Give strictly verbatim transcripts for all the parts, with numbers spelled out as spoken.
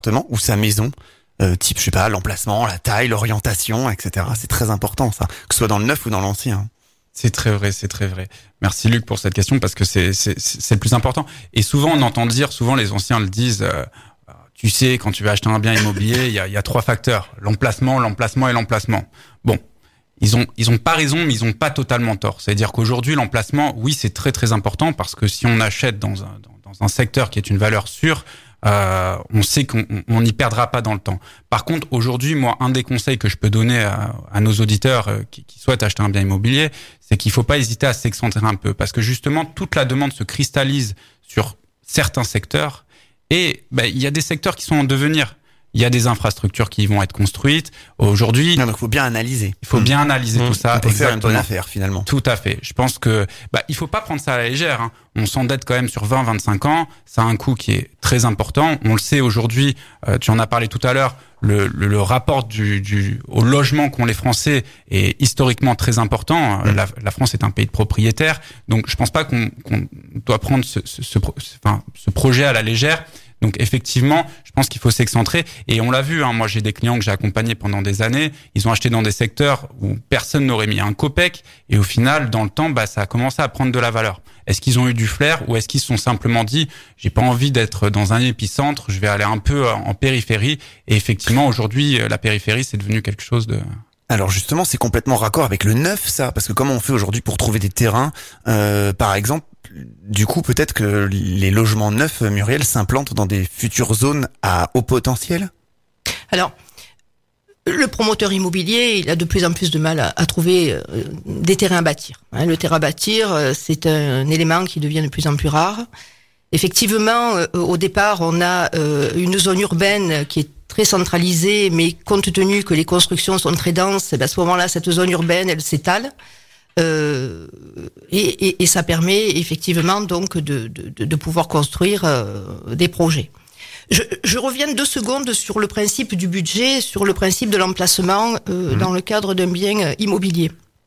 ou sa maison, euh, type, je sais pas, l'emplacement, la taille, l'orientation, et cetera. C'est très important, ça, que ce soit dans le neuf ou dans l'ancien. C'est très vrai, c'est très vrai. Merci Luc pour cette question parce que c'est c'est c'est le plus important. Et souvent on entend dire, souvent les anciens le disent, euh, tu sais, quand tu vas acheter un bien immobilier, il y a il y a trois facteurs, l'emplacement, l'emplacement et l'emplacement. Bon, ils ont ils ont pas raison, mais ils ont pas totalement tort. C'est-à-dire qu'aujourd'hui l'emplacement, oui, c'est très très important parce que si on achète dans un dans, dans un secteur qui est une valeur sûre, Euh, on sait qu'on on n'y perdra pas dans le temps. Par contre, aujourd'hui, moi, un des conseils que je peux donner à, à nos auditeurs euh, qui, qui souhaitent acheter un bien immobilier, c'est qu'il faut pas hésiter à s'excentrer un peu, parce que justement, toute la demande se cristallise sur certains secteurs, et ben, il y a des secteurs qui sont en devenir. Il y a des infrastructures qui vont être construites. Aujourd'hui, non, donc faut bien analyser. Il faut mmh. bien analyser mmh. tout ça. On peut faire une bonne affaire finalement. Tout à fait. Je pense que bah il faut pas prendre ça à la légère. Hein. On s'endette quand même sur vingt à vingt-cinq ans. Ça a un coût qui est très important. On le sait aujourd'hui. Euh, tu en as parlé tout à l'heure. Le, le, le rapport du, du au logement qu'ont les Français est historiquement très important. Mmh. La, la France est un pays de propriétaires. Donc je pense pas qu'on, qu'on doit prendre ce, ce, ce, enfin, ce projet à la légère. Donc effectivement, je pense qu'il faut s'excentrer. Et on l'a vu, hein, moi j'ai des clients que j'ai accompagnés pendant des années. Ils ont acheté dans des secteurs où personne n'aurait mis un copec. Et au final, dans le temps, bah ça a commencé à prendre de la valeur. Est-ce qu'ils ont eu du flair ou est-ce qu'ils se sont simplement dit j'ai pas envie d'être dans un épicentre, je vais aller un peu en périphérie. Et effectivement, aujourd'hui, la périphérie, c'est devenu quelque chose de... Alors justement, c'est complètement raccord avec le neuf, ça, parce que comment on fait aujourd'hui pour trouver des terrains, euh, par exemple, du coup, peut-être que les logements neufs, Muriel, s'implantent dans des futures zones à haut potentiel ? Alors, le promoteur immobilier, il a de plus en plus de mal à, à trouver euh, des terrains à bâtir. Hein, le terrain à bâtir, euh, c'est un élément qui devient de plus en plus rare. Effectivement, euh, au départ, on a euh, une zone urbaine qui est très centralisée, mais compte tenu que les constructions sont très denses, ben à ce moment-là, cette zone urbaine, elle s'étale. Euh, et, et, et ça permet effectivement donc de, de, de pouvoir construire euh, des projets. Je, je reviens deux secondes sur le principe du budget, sur le principe de l'emplacement euh, mmh. dans le cadre d'un bien immobilier.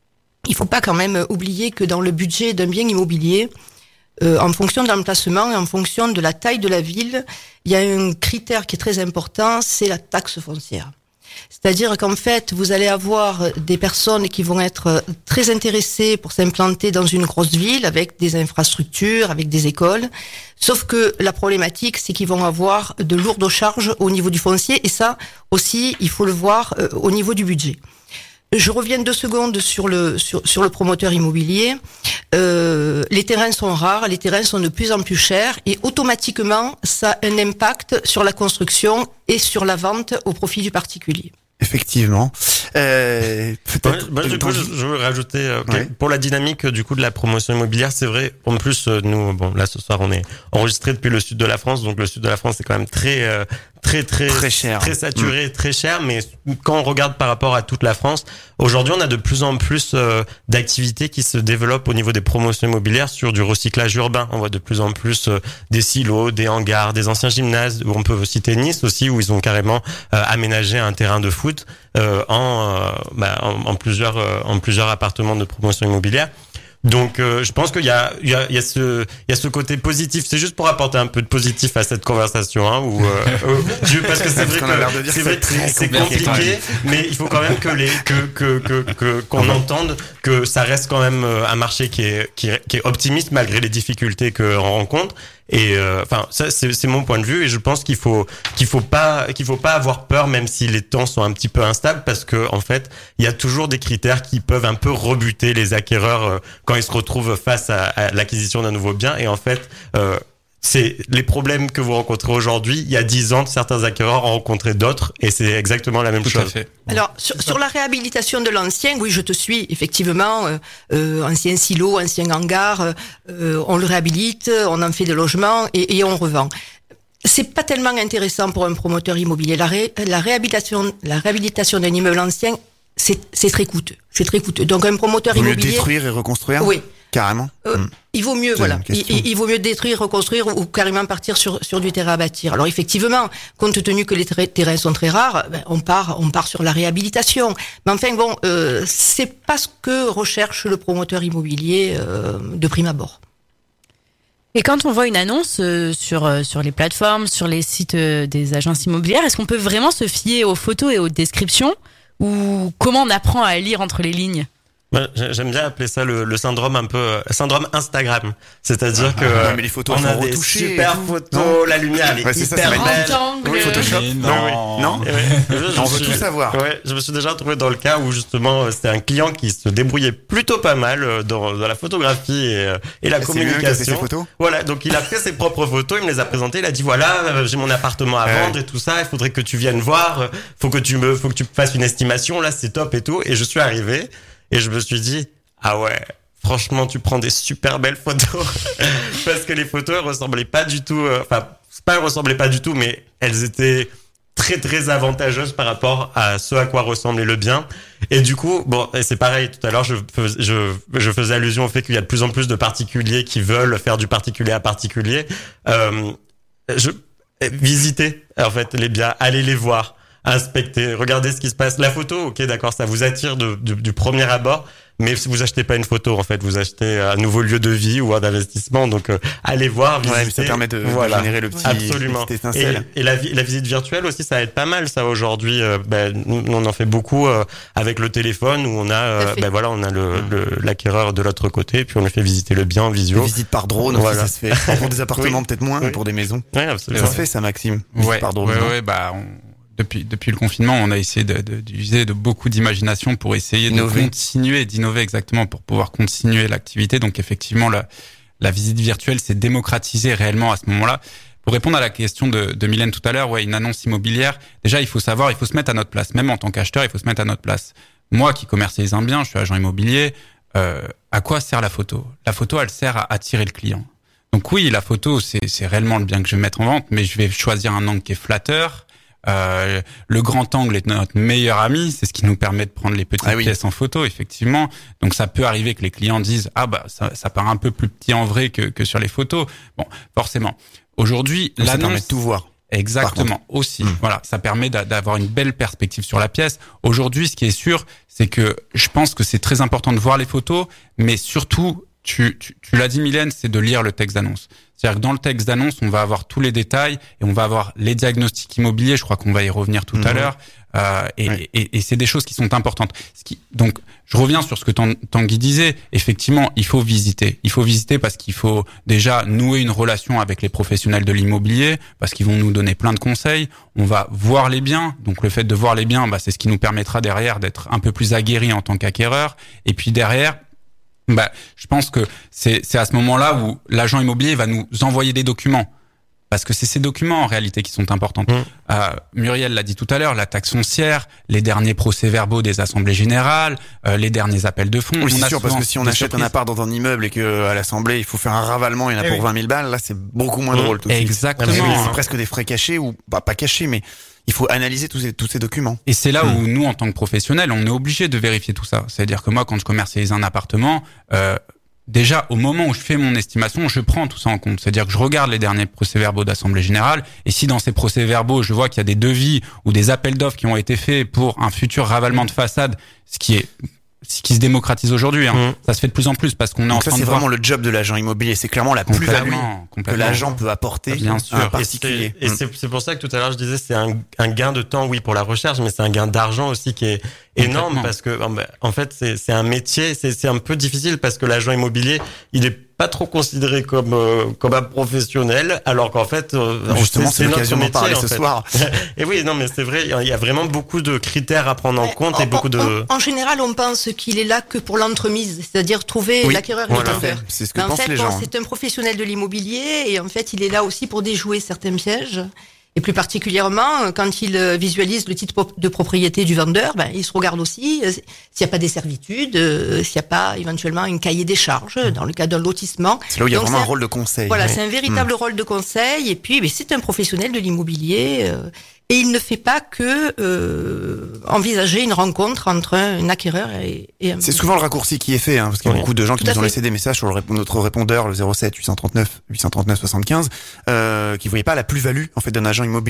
Il faut pas quand même oublier que dans le budget d'un bien immobilier, euh, en fonction de l'emplacement et en fonction de la taille de la ville, il y a un critère qui est très important, c'est la taxe foncière. C'est-à-dire qu'en fait, vous allez avoir des personnes qui vont être très intéressées pour s'implanter dans une grosse ville avec des infrastructures, avec des écoles. Sauf que la problématique, c'est qu'ils vont avoir de lourdes charges au niveau du foncier. Et ça aussi, il faut le voir euh, au niveau du budget. Je reviens deux secondes sur le sur, sur le promoteur immobilier. Euh, les terrains sont rares, les terrains sont de plus en plus chers et automatiquement, ça a un impact sur la construction et sur la vente au profit du particulier. Effectivement. Euh, peut-être. Ouais, bah, du coup, je, je veux rajouter euh, okay, ouais. pour la dynamique du coup de la promotion immobilière, c'est vrai. En plus, euh, nous, bon, là ce soir, on est enregistré depuis le sud de la France, donc le sud de la France c'est quand même très, euh, très, très, très cher, très saturé, mmh. très cher. Mais quand on regarde par rapport à toute la France, aujourd'hui, on a de plus en plus euh, d'activités qui se développent au niveau des promotions immobilières sur du recyclage urbain. On voit de plus en plus euh, des silos, des hangars, des anciens gymnases. Où on peut citer Nice aussi, où ils ont carrément euh, aménagé un terrain de foot euh, en, euh, bah, en, en plusieurs, euh, en plusieurs appartements de promotion immobilière. Donc, euh, je pense qu'il y a, il y a, il y a ce, il y a ce côté positif. C'est juste pour apporter un peu de positif à cette conversation, hein, où, euh, je, parce que c'est vrai que c'est vrai que c'est compliqué, mais il faut quand même que les, que, que, que, que qu'on entende que ça reste quand même un marché qui est, qui est, qui est optimiste malgré les difficultés qu'on rencontre. Et enfin, euh, ça c'est, c'est mon point de vue, et je pense qu'il faut qu'il faut pas qu'il faut pas avoir peur, même si les temps sont un petit peu instables, parce que en fait, il y a toujours des critères qui peuvent un peu rebuter les acquéreurs euh, quand ils se retrouvent face à, à l'acquisition d'un nouveau bien. Et en fait, euh, c'est les problèmes que vous rencontrez aujourd'hui. Il y a dix ans, certains acquéreurs ont rencontré d'autres, et c'est exactement la même Tout chose. À fait. Alors, sur, sur la réhabilitation de l'ancien, oui, je te suis, effectivement, euh, euh, ancien silo, ancien hangar, euh, on le réhabilite, on en fait des logements et, et on revend. C'est pas tellement intéressant pour un promoteur immobilier. La, ré, la réhabilitation, la réhabilitation d'un immeuble ancien, c'est, c'est très coûteux. C'est très coûteux. Donc, un promoteur Vous immobilier. Le détruire et reconstruire? Oui. Carrément. Euh, mmh. Il vaut mieux, c'est voilà. Il, il vaut mieux détruire, reconstruire ou carrément partir sur sur du terrain à bâtir. Alors effectivement, compte tenu que les ter- terrains sont très rares, ben, on part on part sur la réhabilitation. Mais enfin bon, euh, c'est pas ce que recherche le promoteur immobilier euh, de prime abord. Et quand on voit une annonce euh, sur euh, sur les plateformes, sur les sites euh, des agences immobilières, est-ce qu'on peut vraiment se fier aux photos et aux descriptions ou comment on apprend à lire entre les lignes? J'aime bien appeler ça le, le syndrome un peu euh, syndrome Instagram, c'est-à-dire ah, que ah, mais les photos on a des retouchées super photos, non la lumière elle est ouais, hyper ça, belle. Oui, Photoshop. Non, non. Ouais, je, on je veut suis, tout savoir. Ouais, je me suis déjà retrouvé dans le cas où justement c'était un client qui se débrouillait plutôt pas mal dans, dans la photographie et, et la c'est communication. lui qui a fait ses photos. Voilà, donc il a fait ses propres photos, il me les a présentées, il a dit voilà j'ai mon appartement à vendre ouais. et tout ça, il faudrait que tu viennes voir, faut que tu me, faut que tu fasses une estimation, là c'est top et tout. Et je suis arrivé et je me suis dit ah ouais, franchement, tu prends des super belles photos parce que les photos elles ressemblaient pas du tout. Enfin, euh, pas elles ressemblaient pas du tout, mais elles étaient très très avantageuses par rapport à ce à quoi ressemblait le bien. Et du coup, bon, et c'est pareil. Tout à l'heure, je, fais, je je faisais allusion au fait qu'il y a de plus en plus de particuliers qui veulent faire du particulier à particulier. Euh, je visiter en fait les biens, aller les voir, inspecter, regarder ce qui se passe. La photo, ok, d'accord, ça vous attire de, de, du premier abord. Mais si vous achetez pas une photo, en fait, vous achetez un nouveau lieu de vie ou un investissement. Donc, euh, allez voir, visiter. Ouais, ça permet de, voilà. de générer le petit, absolument. petite étincelle. Et, et la, la visite virtuelle aussi, ça aide pas mal, ça, aujourd'hui. Euh, ben, nous, on en fait beaucoup euh, avec le téléphone où on a, euh, ben voilà, on a le, le, l'acquéreur de l'autre côté, puis on lui fait visiter le bien en visio. Des visites par drone, voilà. Aussi, ça se fait. Pour des appartements, oui. peut-être moins, oui. mais pour des maisons. Ouais, absolument. Ça se fait, ça, Maxime. Ouais, par drone. Ouais, ouais, bah, on... Depuis, depuis le confinement, on a essayé de, de, d'user de beaucoup d'imagination pour essayer Innover. de continuer, d'innover exactement, pour pouvoir continuer l'activité. Donc effectivement, la, la visite virtuelle s'est démocratisée réellement à ce moment-là. Pour répondre à la question de, de Mylène tout à l'heure, ouais, une annonce immobilière, déjà il faut savoir, il faut se mettre à notre place. Même en tant qu'acheteur, il faut se mettre à notre place. Moi qui commercialise un bien, je suis agent immobilier, euh, à quoi sert la photo? La photo, elle sert à attirer le client. Donc oui, la photo, c'est, c'est réellement le bien que je vais mettre en vente, mais je vais choisir un angle qui est flatteur. Euh, le grand angle est notre meilleur ami, c'est ce qui nous permet de prendre les petites ah oui. pièces en photo, effectivement. Donc ça peut arriver que les clients disent ah bah ça, ça paraît un peu plus petit en vrai que, que sur les photos. Bon, forcément. Aujourd'hui, l'annonce ça permet de tout voir. Exactement, aussi. Mmh. Voilà, ça permet d'avoir une belle perspective sur la pièce. Aujourd'hui, ce qui est sûr, c'est que je pense que c'est très important de voir les photos, mais surtout, tu, tu, tu l'as dit, Mylène, c'est de lire le texte d'annonce. C'est-à-dire que dans le texte d'annonce, on va avoir tous les détails et on va avoir les diagnostics immobiliers. Je crois qu'on va y revenir tout mmh. à l'heure. Euh, et, oui. et, et c'est des choses qui sont importantes. Ce qui, donc, je reviens sur ce que Tanguy disait. Effectivement, il faut visiter. Il faut visiter parce qu'il faut déjà nouer une relation avec les professionnels de l'immobilier, parce qu'ils vont nous donner plein de conseils. On va voir les biens. Donc, le fait de voir les biens, bah, c'est ce qui nous permettra derrière d'être un peu plus aguerris en tant qu'acquéreur. Et puis derrière, bah, je pense que c'est, c'est à ce moment-là où l'agent immobilier va nous envoyer des documents. Parce que c'est ces documents, en réalité, qui sont importants. Mmh. Euh, Muriel l'a dit tout à l'heure, la taxe foncière, les derniers procès-verbaux des assemblées générales, euh, les derniers appels de fonds. Oui, c'est sûr, parce que si on achète surprises. un appart dans un immeuble et que à l'assemblée, il faut faire un ravalement, il y en a eh pour oui. vingt mille balles, là, c'est beaucoup moins mmh. drôle. Tout de suite. Exactement. C'est presque des frais cachés, ou bah, pas cachés, mais il faut analyser tous ces, tous ces documents. Et c'est là mmh. où nous, en tant que professionnels, on est obligé de vérifier tout ça. C'est-à-dire que moi, quand je commercialise un appartement, euh, déjà, au moment où je fais mon estimation, je prends tout ça en compte. C'est-à-dire que je regarde les derniers procès-verbaux d'Assemblée Générale, et si dans ces procès-verbaux, je vois qu'il y a des devis ou des appels d'offres qui ont été faits pour un futur ravalement de façade, ce qui est ce qui se démocratise aujourd'hui, hein. Mmh. Ça se fait de plus en plus parce qu'on est Donc en ça, train c'est de vraiment voir... le job de l'agent immobilier. C'est clairement la plus-value que l'agent peut apporter Bien sûr. à un particulier. Et, c'est, et c'est, c'est pour ça que tout à l'heure je disais c'est un, un gain de temps, oui, pour la recherche, mais c'est un gain d'argent aussi qui est énorme parce que en fait c'est, c'est un métier, c'est, c'est un peu difficile parce que l'agent immobilier il est pas trop considéré comme euh, comme un professionnel, alors qu'en fait euh, justement c'est, c'est l'occasion d'en parler ce fait. soir. Et oui, non mais c'est vrai, il y a vraiment beaucoup de critères à prendre en compte en, et beaucoup de. En, en général, on pense qu'il est là que pour l'entremise, c'est-à-dire trouver oui, l'acquéreur et voilà, le vendeur. C'est ce que mais en pensent fait, les gens. Bon, c'est un professionnel de l'immobilier et en fait, il est là aussi pour déjouer certains pièges. Et plus particulièrement, quand il visualise le titre de propriété du vendeur, ben, il se regarde aussi euh, s'il n'y a pas des servitudes, euh, s'il n'y a pas éventuellement un cahier des charges dans le cas d'un lotissement. C'est là où il y a Donc, vraiment un rôle de conseil. Voilà, oui. c'est un véritable mmh. rôle de conseil. Et puis, ben, c'est un professionnel de l'immobilier. Euh, et il ne fait pas que euh, envisager une rencontre entre un acquéreur et, et un... C'est souvent le raccourci qui est fait, hein, parce qu'il y a oui. beaucoup de gens qui Tout nous ont laissé des messages sur le, notre répondeur, le zéro sept huit cent trente-neuf huit cent trente-neuf soixante-quinze, euh, qui voyaient pas la plus-value en fait d'un agent immobilier.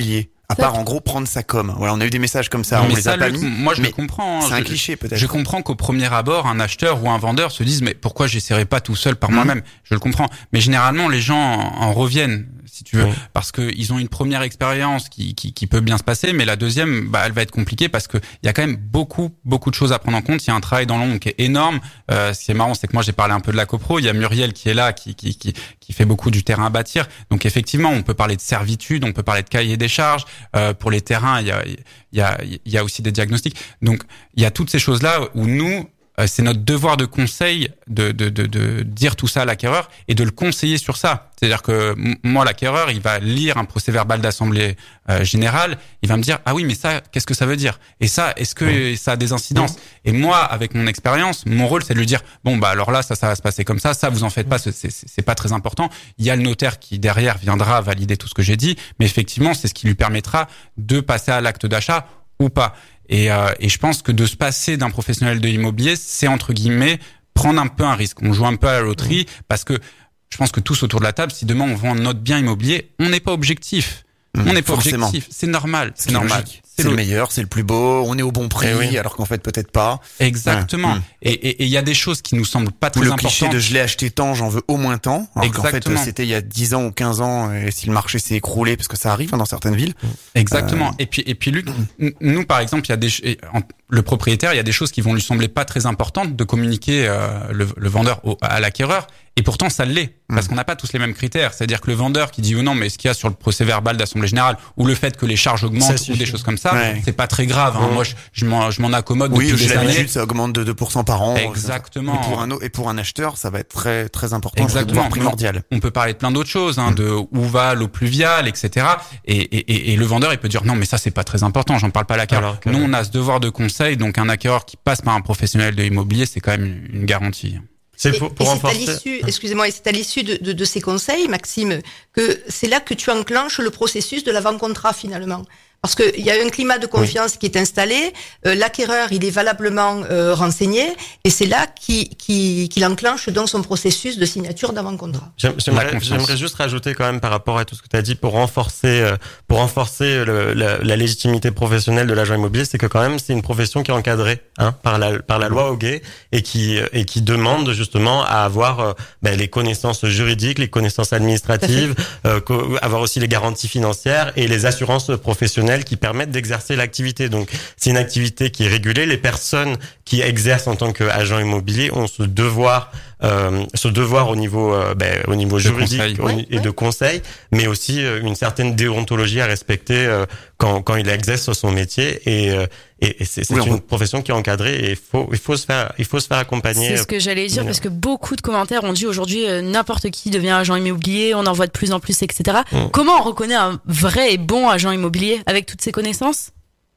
À part en gros prendre ça comme. Voilà, on a eu des messages comme ça, mais on les ça, a pas le, mis. Moi, je mais le comprends. C'est je, un cliché peut-être. Je comprends qu'au premier abord, un acheteur ou un vendeur se dise mais pourquoi j'essaierai pas tout seul par mmh. moi-même. Je le comprends. Mais généralement, les gens en reviennent, si tu veux, mmh. parce que ils ont une première expérience qui, qui qui peut bien se passer, mais la deuxième, bah, elle va être compliquée parce que il y a quand même beaucoup beaucoup de choses à prendre en compte. Il y a un travail dans l'ombre qui est énorme. Euh, ce qui est marrant, c'est que moi, j'ai parlé un peu de la copro. Il y a Muriel qui est là, qui qui qui qui fait beaucoup du terrain à bâtir. Donc effectivement, on peut parler de servitude, on peut parler de cahier des charges. Euh, pour les terrains, il y a, il y a, il y a aussi des diagnostics. Donc, il y a toutes ces choses-là où nous, euh, c'est notre devoir de conseil de, de, de, de dire tout ça à l'acquéreur et de le conseiller sur ça. C'est-à-dire que m- moi, l'acquéreur, il va lire un procès-verbal d'assemblée euh, générale, il va me dire ah oui, mais ça, qu'est-ce que ça veut dire ? Et ça, est-ce que mmh. ça a des incidences ? Mmh. Et moi, avec mon expérience, mon rôle, c'est de lui dire bon bah alors là, ça, ça va se passer comme ça, ça vous en faites pas, c'est, c'est, c'est pas très important. Il y a le notaire qui derrière viendra valider tout ce que j'ai dit, mais effectivement, c'est ce qui lui permettra de passer à l'acte d'achat ou pas. Et, euh, et je pense que de se passer d'un professionnel de l'immobilier, c'est entre guillemets prendre un peu un risque. On joue un peu à la loterie mmh. parce que je pense que tous autour de la table, si demain on vend notre bien immobilier, on n'est pas objectif. Mmh, on n'est pas forcément. objectif. C'est normal. C'est, c'est normal. Logique. C'est, c'est le meilleur, c'est le plus beau, on est au bon prix, oui. alors qu'en fait peut-être pas. Exactement. Mmh. Et il y a des choses qui nous semblent pas très ou le importantes. Le cliché de je l'ai acheté tant, j'en veux au moins tant. Alors Exactement. qu'en fait c'était il y a dix ans ou quinze ans, et si le marché s'est écroulé, parce que ça arrive hein, dans certaines villes. Exactement. Euh... Et puis et puis Luc, nous par exemple, il y a des le propriétaire, il y a des choses qui vont lui sembler pas très importantes de communiquer euh, le, le vendeur au, à l'acquéreur. Et pourtant, ça l'est, parce mmh. qu'on n'a pas tous les mêmes critères. C'est-à-dire que le vendeur qui dit oh non, mais ce qu'il y a sur le procès-verbal d'assemblée générale, ou le fait que les charges augmentent, ou des choses comme ça, ouais. c'est pas très grave. Hein. Mmh. Moi, je, je, m'en, je m'en accommode oui, depuis des années. Ça augmente de deux pour cent par an. Exactement. Et pour un, et pour un acheteur, ça va être très, très important. Exactement. Primordial. On peut parler de plein d'autres choses, hein, mmh. de où va l'eau pluviale, et cetera. Et, et, et, et le vendeur, il peut dire non, mais ça, c'est pas très important, j'en parle pas à l'acquéreur. Que... Nous, on a ce devoir de conseil, donc un acquéreur qui passe par un professionnel de l'immobilier, c'est quand même une garantie. C'est pour, pour et, et renforcer. C'est à l'issue, excusez-moi, et c'est à l'issue de, de, de ces conseils, Maxime, que c'est là que tu enclenches le processus de l'avant-contrat finalement. Parce qu'il y a un climat de confiance oui. qui est installé, euh, l'acquéreur il est valablement euh, renseigné, et c'est là qu'il, qu'il, qu'il enclenche donc son processus de signature d'avant-contrat. J'aimerais, j'aimerais juste rajouter quand même par rapport à tout ce que tu as dit pour renforcer, euh, pour renforcer le, la, la légitimité professionnelle de l'agent immobilier, c'est que quand même c'est une profession qui est encadrée hein, par la par la loi Hoguet et qui et qui demande justement à avoir euh, ben, les connaissances juridiques, les connaissances administratives, euh, avoir aussi les garanties financières et les assurances professionnelles qui permettent d'exercer l'activité. Donc, c'est une activité qui est régulée. Les personnes qui exercent en tant qu'agent immobilier ont ce devoir, euh, ce devoir au niveau, euh, ben, au niveau juridique au, ouais, et ouais. de conseil, mais aussi euh, une certaine déontologie à respecter euh, quand, quand il exerce son métier. Et, euh, et, et c'est, c'est oui, une peut... profession qui est encadrée et il faut, il faut se faire, il faut se faire accompagner. C'est ce que j'allais dire, parce que beaucoup de commentaires ont dit aujourd'hui euh, n'importe qui devient agent immobilier, on en voit de plus en plus, et cetera. Mmh. Comment on reconnaît un vrai et bon agent immobilier avec toutes ces connaissances?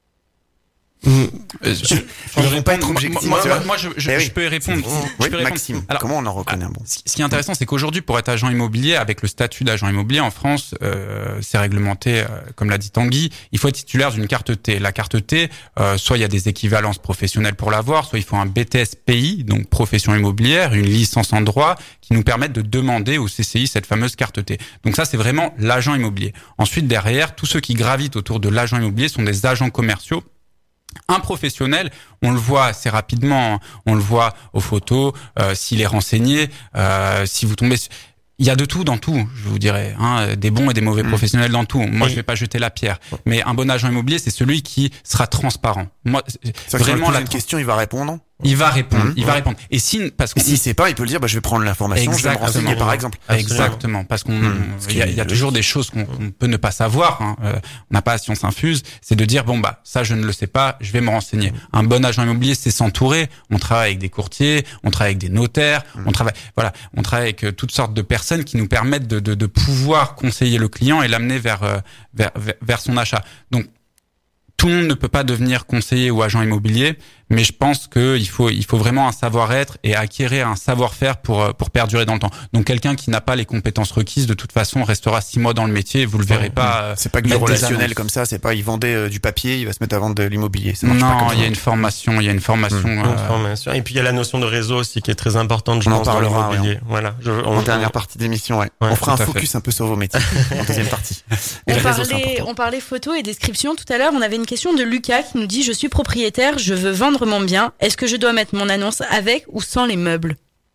Mmh. Je, je, je réponds pas être objectif. Moi, moi, moi je, je, oui, je peux y répondre. Je oui, peux répondre. Maxime, alors, comment on en reconnaît un bon? Ce qui est intéressant, c'est qu'aujourd'hui, pour être agent immobilier, avec le statut d'agent immobilier en France, euh, c'est réglementé, euh, comme l'a dit Tanguy, il faut être titulaire d'une carte T. La carte T, euh, soit il y a des équivalences professionnelles pour l'avoir, soit il faut un B T S P I, donc profession immobilière, une licence en droit, qui nous permettent de demander au C C I cette fameuse carte T. Donc ça, c'est vraiment l'agent immobilier. Ensuite, derrière, tous ceux qui gravitent autour de l'agent immobilier sont des agents commerciaux. Un professionnel, on le voit assez rapidement, on le voit aux photos, euh, s'il est renseigné, euh, si vous tombez... Il y a de tout dans tout, je vous dirais, hein, des bons et des mauvais mmh. professionnels dans tout. Moi, et... je vais pas jeter la pierre, mais un bon agent immobilier, c'est celui qui sera transparent. Moi, c'est vraiment la une question, il va répondre. Il va répondre, mmh, il va ouais. répondre. Et si, parce que s'il sait pas, il peut le dire, bah, je vais prendre l'information, je vais me renseigner, par exemple. Exactement. Parce qu'on, mmh, il y a, il y a toujours des choses qu'on, qu'on peut ne pas savoir, hein. Euh, on n'a pas la science infuse. C'est de dire, bon, bah, ça, je ne le sais pas, je vais me renseigner. Mmh. Un bon agent immobilier, c'est s'entourer. On travaille avec des courtiers, on travaille avec des notaires, mmh. on travaille, voilà, on travaille avec toutes sortes de personnes qui nous permettent de, de, de pouvoir conseiller le client et l'amener vers, vers, vers, vers son achat. Donc, tout le monde ne peut pas devenir conseiller ou agent immobilier, mais je pense que il faut il faut vraiment un savoir-être et acquérir un savoir-faire pour pour perdurer dans le temps. Donc quelqu'un qui n'a pas les compétences requises, de toute façon, restera six mois dans le métier et vous le verrez pas. Euh, c'est pas que du mettre des relationnel annonces. comme ça, c'est pas il vendait euh, du papier, il va se mettre à vendre de l'immobilier. Ça marche pas Non, comme il y a ça. une formation, il y a une formation. Mmh. euh, Une formation. Et puis il y a la notion de réseau aussi qui est très importante, je On en pense, dans parlera, l'immobilier. ouais. Voilà. Je, En on, dernière partie d'émission, ouais. Ouais, on fera un tout à focus un peu sur vos métiers en deuxième partie. Et On le réseau, c'est parlait, important. on parlait photo et description tout à l'heure. On avait une question de Lucas qui nous dit: je suis propriétaire, je veux vendre mon bien. Est-ce que je dois mettre mon annonce avec ou sans les meubles?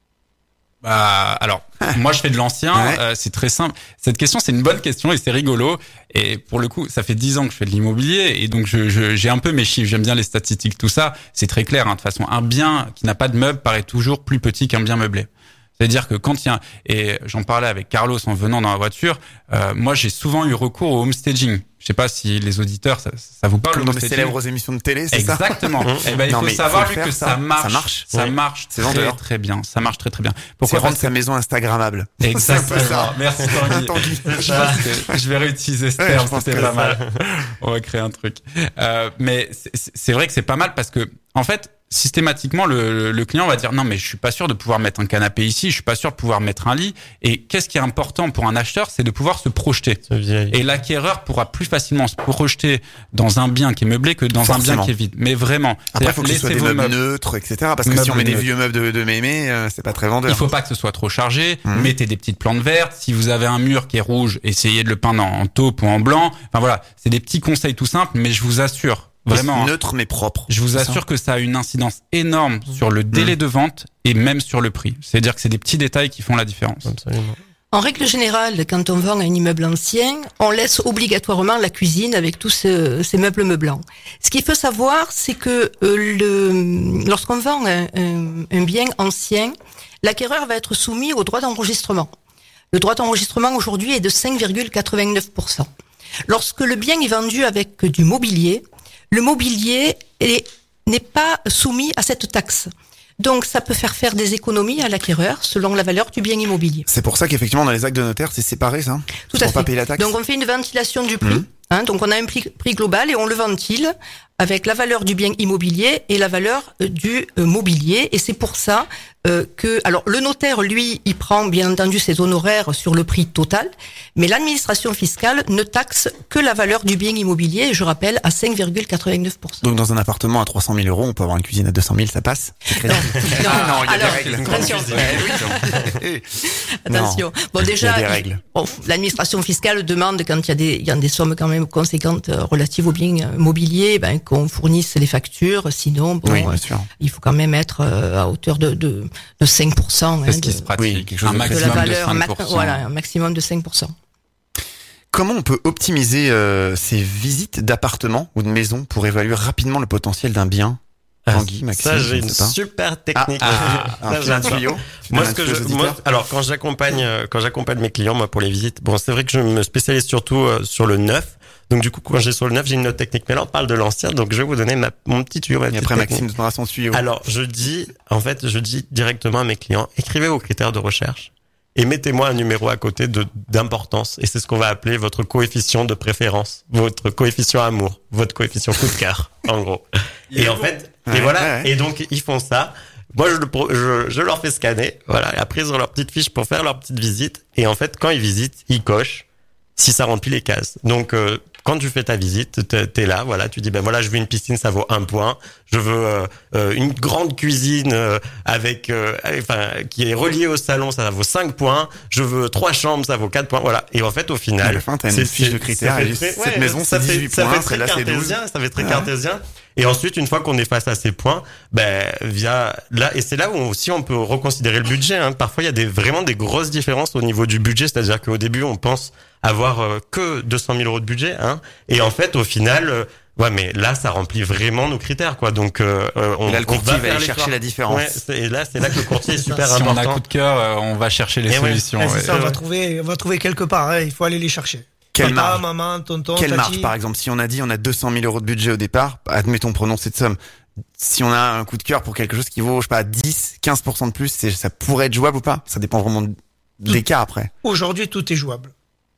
Bah, alors, moi je fais de l'ancien, Ouais. euh, c'est très simple. Cette question, c'est une bonne question et c'est rigolo. Et pour le coup, ça fait dix ans que je fais de l'immobilier et donc je, je, j'ai un peu mes chiffres, j'aime bien les statistiques, tout ça. C'est très clair, hein, de toute façon. Un bien qui n'a pas de meubles paraît toujours plus petit qu'un bien meublé. C'est-à-dire que quand il y a, et j'en parlais avec Carlos en venant dans la voiture, euh, moi j'ai souvent eu recours au homestaging. Je sais pas si les auditeurs, ça, ça vous parle, Comme le dans les homestaging? célèbres émissions de télé, c'est ça? Exactement. Eh ben, il Non, faut mais savoir, faut le lui, que faire, ça, ça. marche. Ça marche. Ça Oui. marche C'est très, vendeur. très bien. Ça marche très, très bien. C'est Pourquoi? rendre Parce sa maison Instagrammable. Exactement. C'est ça. Merci Tanguy. Tanguy. Je pense que je vais réutiliser ce Ouais, terme, je pense c'était que pas ça. mal. On va créer un truc. Euh, mais c'est c'est vrai que c'est pas mal parce que, en fait, systématiquement, le, le client va dire non, mais je suis pas sûr de pouvoir mettre un canapé ici, je suis pas sûr de pouvoir mettre un lit. Et qu'est-ce qui est important pour un acheteur, c'est de pouvoir se projeter. Ce vieil. Et l'acquéreur pourra plus facilement se projeter dans un bien qui est meublé que dans un Forcément. bien qui est vide. Mais vraiment. Après, il C'est-à-dire, faut que ce soit laissez des vos meubles meubles. neutres, et cetera. Parce que si Meubles on met des neutres. vieux meubles de, de mémé, euh, c'est pas très vendeur. Il faut pas que ce soit trop chargé. Mhm. Mettez des petites plantes vertes. Si vous avez un mur qui est rouge, essayez de le peindre en, en taupe ou en blanc. Enfin voilà, c'est des petits conseils tout simples, mais je vous assure, vraiment, hein, Neutre mais propre. je vous C'est ça. assure que ça a une incidence énorme sur le délai de vente et même sur le prix. C'est-à-dire que c'est des petits détails qui font la différence. Absolument. En règle générale, quand on vend un immeuble ancien, on laisse obligatoirement la cuisine avec tous ce- ces meubles meublants. Ce qu'il faut savoir, c'est que euh, le, lorsqu'on vend un, un- un bien ancien, l'acquéreur va être soumis au droit d'enregistrement. Le droit d'enregistrement aujourd'hui est de cinq virgule quatre-vingt-neuf pour cent. Lorsque le bien est vendu avec du mobilier, le mobilier est- n'est pas soumis à cette taxe. Donc, ça peut faire faire des économies à l'acquéreur selon la valeur du bien immobilier. C'est pour ça qu'effectivement, dans les actes de notaire, c'est séparé, ça? Tout pour à pas fait. payer la taxe. Donc, on fait une ventilation du prix. Mhm. Hein, donc, on a un prix, prix global et on le ventile avec la valeur du bien immobilier et la valeur euh, du euh, mobilier. Et c'est pour ça euh, que, alors, le notaire, lui, il prend bien entendu ses honoraires sur le prix total, mais l'administration fiscale ne taxe que la valeur du bien immobilier. Et je rappelle à cinq virgule quatre-vingt-neuf pour cent. Donc, dans un appartement à trois cent mille euros, on peut avoir une cuisine à deux cent mille, ça passe? C'est crédible. Non, Ah non, il y a alors, des règles. attention. Eh, Attention. Bon, déjà, Il y a des règles. bon, l'administration fiscale demande, quand il y a des, il y a des sommes quand même conséquentes euh, relatives aux biens euh, mobiliers, ben, qu'on fournisse les factures. Sinon, bon, Oui, euh, bien sûr. il faut quand même être euh, à hauteur de, de, de cinq pour cent. C'est hein, ce qui de, se pratique. oui, quelque chose un de de maximum la maximum de valeur, cinq ma- pour cent. voilà, un maximum de cinq pour cent. Comment on peut optimiser euh, ces visites d'appartements ou de maisons pour évaluer rapidement le potentiel d'un bien? Tanguy, Maxime, ça, je j'ai ne une sais pas. super technique. Ah, Ça, un j'adore. tuyau. Tu Moi, donnes ce que un tuyau je, aux moi, auditeurs. alors quand j'accompagne, euh, quand j'accompagne mes clients, moi, pour les visites, bon, c'est vrai que je me spécialise surtout euh, sur le neuf. Donc du coup, quand j'ai sur le neuf, j'ai une autre technique. Mais là, on parle de l'ancien, donc je vais vous donner ma, mon petit tuyau, ma Et petite après, technique. Maxime donnera son tuyau. Alors, je dis, en fait, je dis directement à mes clients, écrivez vos critères de recherche et mettez-moi un numéro à côté de d'importance. Et c'est ce qu'on va appeler votre coefficient de préférence, votre coefficient amour, votre coefficient coup de cœur, en gros. Et en fait, Ouais, et voilà. ouais, ouais. Et donc, ils font ça. Moi, je, le pro- je, je leur fais scanner. Voilà. Et après, ils ont leur petite fiche pour faire leur petite visite. Et en fait, quand ils visitent, ils cochent si ça remplit les cases. Donc, euh, quand tu fais ta visite, t'es, t'es là, voilà, tu dis ben voilà, je veux une piscine, ça vaut un point. Je veux euh, euh, une grande cuisine euh, avec, euh, enfin, qui est reliée au salon, ça vaut cinq points. Je veux trois chambres, ça vaut quatre points. Voilà. Et en fait, au final, À la fin, t'as une c'est- fiche de c'est- critères, ça fait et très- cette ouais, maison, ça c'est fait- dix-huit ça points, fait très celle-là, c'est douze. cartésien, ça fait très Ouais. cartésien. Et ensuite, une fois qu'on est face à ces points, ben via là, et c'est là où aussi on peut reconsidérer le budget. Hein. Parfois, il y a des vraiment des grosses différences au niveau du budget, c'est-à-dire qu'au début, on pense avoir euh, que deux cent mille euros de budget, hein, et en fait, au final, euh, ouais, mais là, ça remplit vraiment nos critères, quoi. Donc, euh, euh, on, Et là, le on courtier va faire aller l'effort. chercher la différence. Ouais, c'est- et là, c'est là que le courtier est super Si on a important. coup de cœur, euh, on va chercher les Eh ouais. solutions. Ouais, c'est ouais. ça, on va Ouais. trouver, on va trouver quelque part, hein, il faut aller les chercher. Quelle Papa, marge? maman, tonton, Quelle tati. marge, par exemple? Si on a dit on a deux cent mille euros de budget au départ, admettons, prenons cette somme. Si on a un coup de cœur pour quelque chose qui vaut, je sais pas, dix, quinze pour cent de plus, c'est, ça pourrait être jouable ou pas? Ça dépend vraiment de- des cas après. Aujourd'hui, tout est jouable.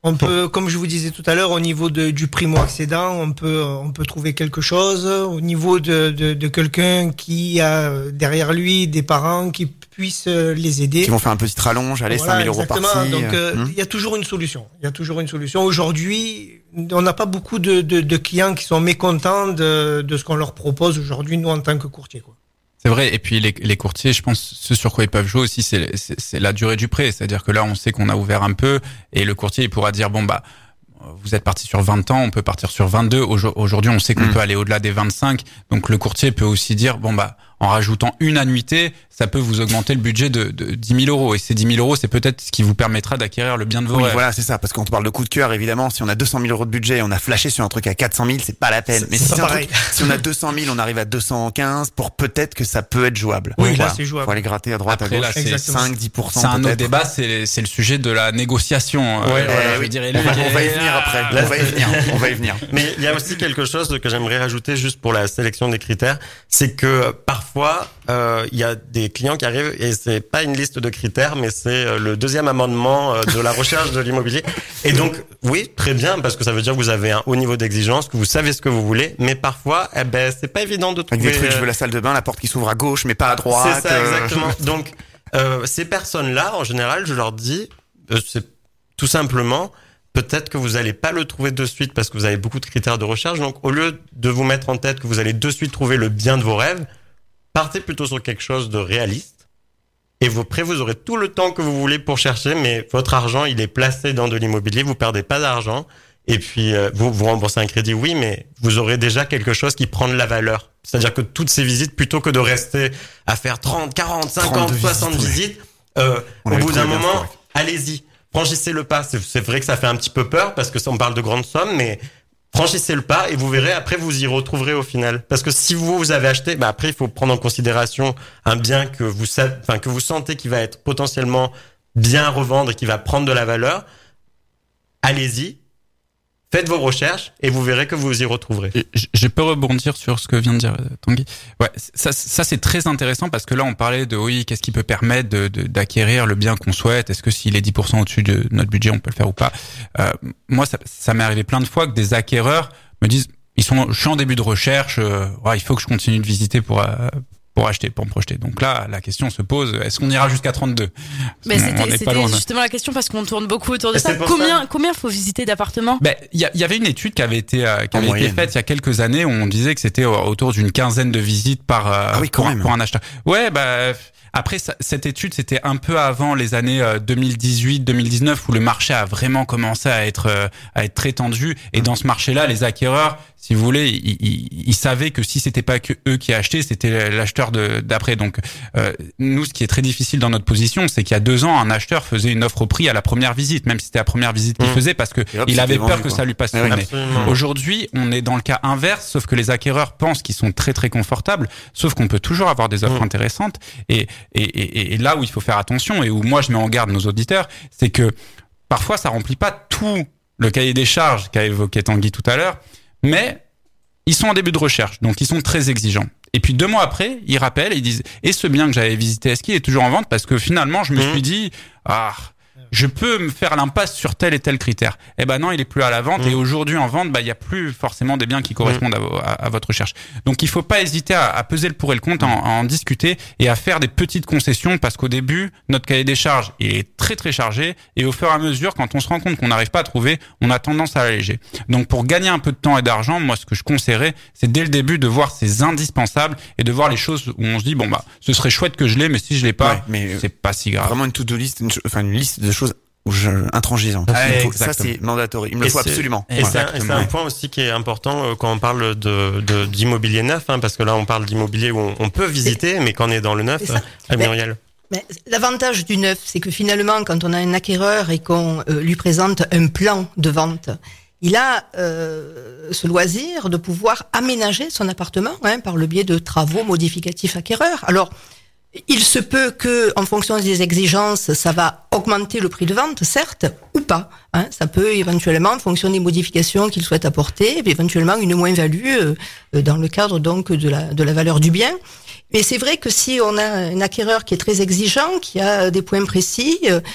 On peut, comme je vous disais tout à l'heure, au niveau de, du primo-accédant, on peut, on peut trouver quelque chose. Au niveau de, de, de quelqu'un qui a derrière lui des parents qui puissent les aider. Qui vont faire un petit rallonge, allez, Voilà, cinq mille euros exactement. par-ci. Donc, euh, il hum. y a toujours une solution. Il y a toujours une solution. Aujourd'hui, on n'a pas beaucoup de, de, de clients qui sont mécontents de, de ce qu'on leur propose aujourd'hui, nous, en tant que courtier, quoi. C'est vrai. Et puis les, les courtiers, je pense, ce sur quoi ils peuvent jouer aussi, c'est, c'est, c'est la durée du prêt. C'est-à-dire que là, on sait qu'on a ouvert un peu et le courtier, il pourra dire, bon, bah, vous êtes parti sur vingt ans, on peut partir sur vingt-deux. Aujourd'hui, on sait qu'on mmh. peut aller au-delà des vingt-cinq. Donc, le courtier peut aussi dire, bon, bah, en rajoutant une annuité, ça peut vous augmenter le budget de, de dix mille euros. Et ces dix mille euros, c'est peut-être ce qui vous permettra d'acquérir le bien de vos oui, rêves. Voilà, c'est ça. Parce qu'on parle de coup de cœur, évidemment. Si on a deux cent mille euros de budget et on a flashé sur un truc à quatre cent mille, c'est pas la peine. C'est, Mais c'est si, c'est un pareil. truc, si on a deux cent mille, on arrive à deux cent quinze pour peut-être que ça peut être jouable. Oui, voilà. là, c'est jouable. Faut aller gratter à droite, Après, à là, gauche. c'est cinq, dix pour cent. C'est un peut-être. autre débat, c'est, c'est le sujet de la négociation. Ouais, euh, ouais, voilà, oui. je veux dire, on, va, on va y venir après. Là, on va y venir. On va y venir. Mais il y a aussi quelque chose que j'aimerais rajouter juste pour la sélection des critères, c'est que parfois euh, il y a des clients qui arrivent et c'est pas une liste de critères, mais c'est le deuxième amendement de la recherche de l'immobilier. Et donc oui, très bien, parce que ça veut dire que vous avez un haut niveau d'exigence, que vous savez ce que vous voulez, mais parfois, eh ben c'est pas évident de trouver. Avec des trucs, je veux la salle de bain, la porte qui s'ouvre à gauche, mais pas à droite. C'est ça, exactement. Donc euh, ces personnes-là, en général, je leur dis, euh, c'est tout simplement. Peut-être que vous n'allez pas le trouver de suite parce que vous avez beaucoup de critères de recherche. Donc, au lieu de vous mettre en tête que vous allez de suite trouver le bien de vos rêves, partez plutôt sur quelque chose de réaliste. Et vous, après, vous aurez tout le temps que vous voulez pour chercher, mais votre argent, il est placé dans de l'immobilier. Vous perdez pas d'argent. Et puis, euh, vous vous remboursez un crédit, oui, mais vous aurez déjà quelque chose qui prend de la valeur. C'est-à-dire que toutes ces visites, plutôt que de rester à faire trente, quarante, cinquante, soixante visites, visites euh, au bout d'un moment, bien, allez-y. Franchissez le pas. C'est, c'est vrai que ça fait un petit peu peur parce que ça, on parle de grandes sommes, mais franchissez le pas et vous verrez, après, vous y retrouverez au final. Parce que si vous, vous avez acheté, bah après, il faut prendre en considération un bien que vous savez, enfin, que vous sentez qui va être potentiellement bien à revendre et qui va prendre de la valeur. Allez-y. Faites vos recherches et vous verrez que vous y retrouverez. Je, je peux rebondir sur ce que vient de dire Tanguy. Ouais, ça, ça c'est très intéressant parce que là on parlait de oui, qu'est-ce qui peut permettre de, de, d'acquérir le bien qu'on souhaite. Est-ce que s'il est dix pour cent au-dessus de notre budget, on peut le faire ou pas. euh, Moi, ça, ça m'est arrivé plein de fois que des acquéreurs me disent, ils sont, je suis en début de recherche, euh, ouais, il faut que je continue de visiter pour euh, pour acheter, pour me projeter. Donc là, la question se pose, est-ce qu'on ira jusqu'à trente-deux? Mais c'était, c'était justement la question parce qu'on tourne beaucoup autour de Et ça. Combien, ça. combien faut visiter d'appartements? Ben, il y, y avait une étude qui avait été, euh, qui avait été faite il y a quelques années où on disait que c'était autour d'une quinzaine de visites par, euh, ah oui, pour, même. pour un acheteur. Ouais, bah, après, ça, cette étude, c'était un peu avant les années deux mille dix-huit, deux mille dix-neuf où le marché a vraiment commencé à être, euh, à être très tendu. Et dans ce marché-là, les acquéreurs, si vous voulez, ils, ils, ils savaient que si c'était pas que eux qui achetaient, c'était l'acheteur de, d'après. Donc, euh, nous, ce qui est très difficile dans notre position, c'est qu'il y a deux ans, un acheteur faisait une offre au prix à la première visite, même si c'était la première visite qu'il mmh. faisait, parce que hop, il avait peur vendu, que quoi. Ça lui passe sur le nez. Aujourd'hui, on est dans le cas inverse, sauf que les acquéreurs pensent qu'ils sont très très confortables, sauf qu'on peut toujours avoir des offres mmh. intéressantes. Et, et, et, et là où il faut faire attention et où moi je mets en garde nos auditeurs, c'est que parfois ça remplit pas tout le cahier des charges qu'a évoqué Tanguy tout à l'heure. Mais ils sont en début de recherche, donc ils sont très exigeants. Et puis deux mois après, ils rappellent et ils disent « Et ce bien que j'avais visité, est-ce qu'il est toujours en vente ?» Parce que finalement, je me mmh. suis dit « Ah, je peux me faire l'impasse sur tel et tel critère. » Eh ben non, il est plus à la vente. Mmh. Et aujourd'hui, en vente, bah il y a plus forcément des biens qui correspondent mmh. à, à, à votre recherche. Donc il faut pas hésiter à, à peser le pour et le contre, mmh. à, à en discuter et à faire des petites concessions parce qu'au début, notre cahier des charges il est très très chargé et au fur et à mesure, quand on se rend compte qu'on n'arrive pas à trouver, on a tendance à l'alléger. Donc pour gagner un peu de temps et d'argent, moi ce que je conseillerais, c'est dès le début de voir ces indispensables et de voir les choses où on se dit bon bah ce serait chouette que je l'ai, mais si je l'ai pas, ouais, mais c'est pas si grave. Vraiment une to-do list, une, enfin une liste de choses je, intransigeantes. Ah, faut, ça c'est mandatory. Il me le faut absolument. Et c'est, un, et c'est un point aussi qui est important euh, quand on parle de, de d'immobilier neuf, hein, parce que là on parle d'immobilier où on, on peut visiter, et, mais quand on est dans le neuf, euh, Muriel. Mais l'avantage du neuf, c'est que finalement, quand on a un acquéreur et qu'on euh, lui présente un plan de vente, il a euh, ce loisir de pouvoir aménager son appartement hein, par le biais de travaux modificatifs acquéreurs. Alors, il se peut que, en fonction des exigences, ça va augmenter le prix de vente, certes, ou pas. Hein. Ça peut éventuellement, en fonction des modifications qu'il souhaite apporter, éventuellement une moins-value euh, dans le cadre donc de la de la valeur du bien. Mais c'est vrai que si on a un acquéreur qui est très exigeant, qui a des points précis, euh,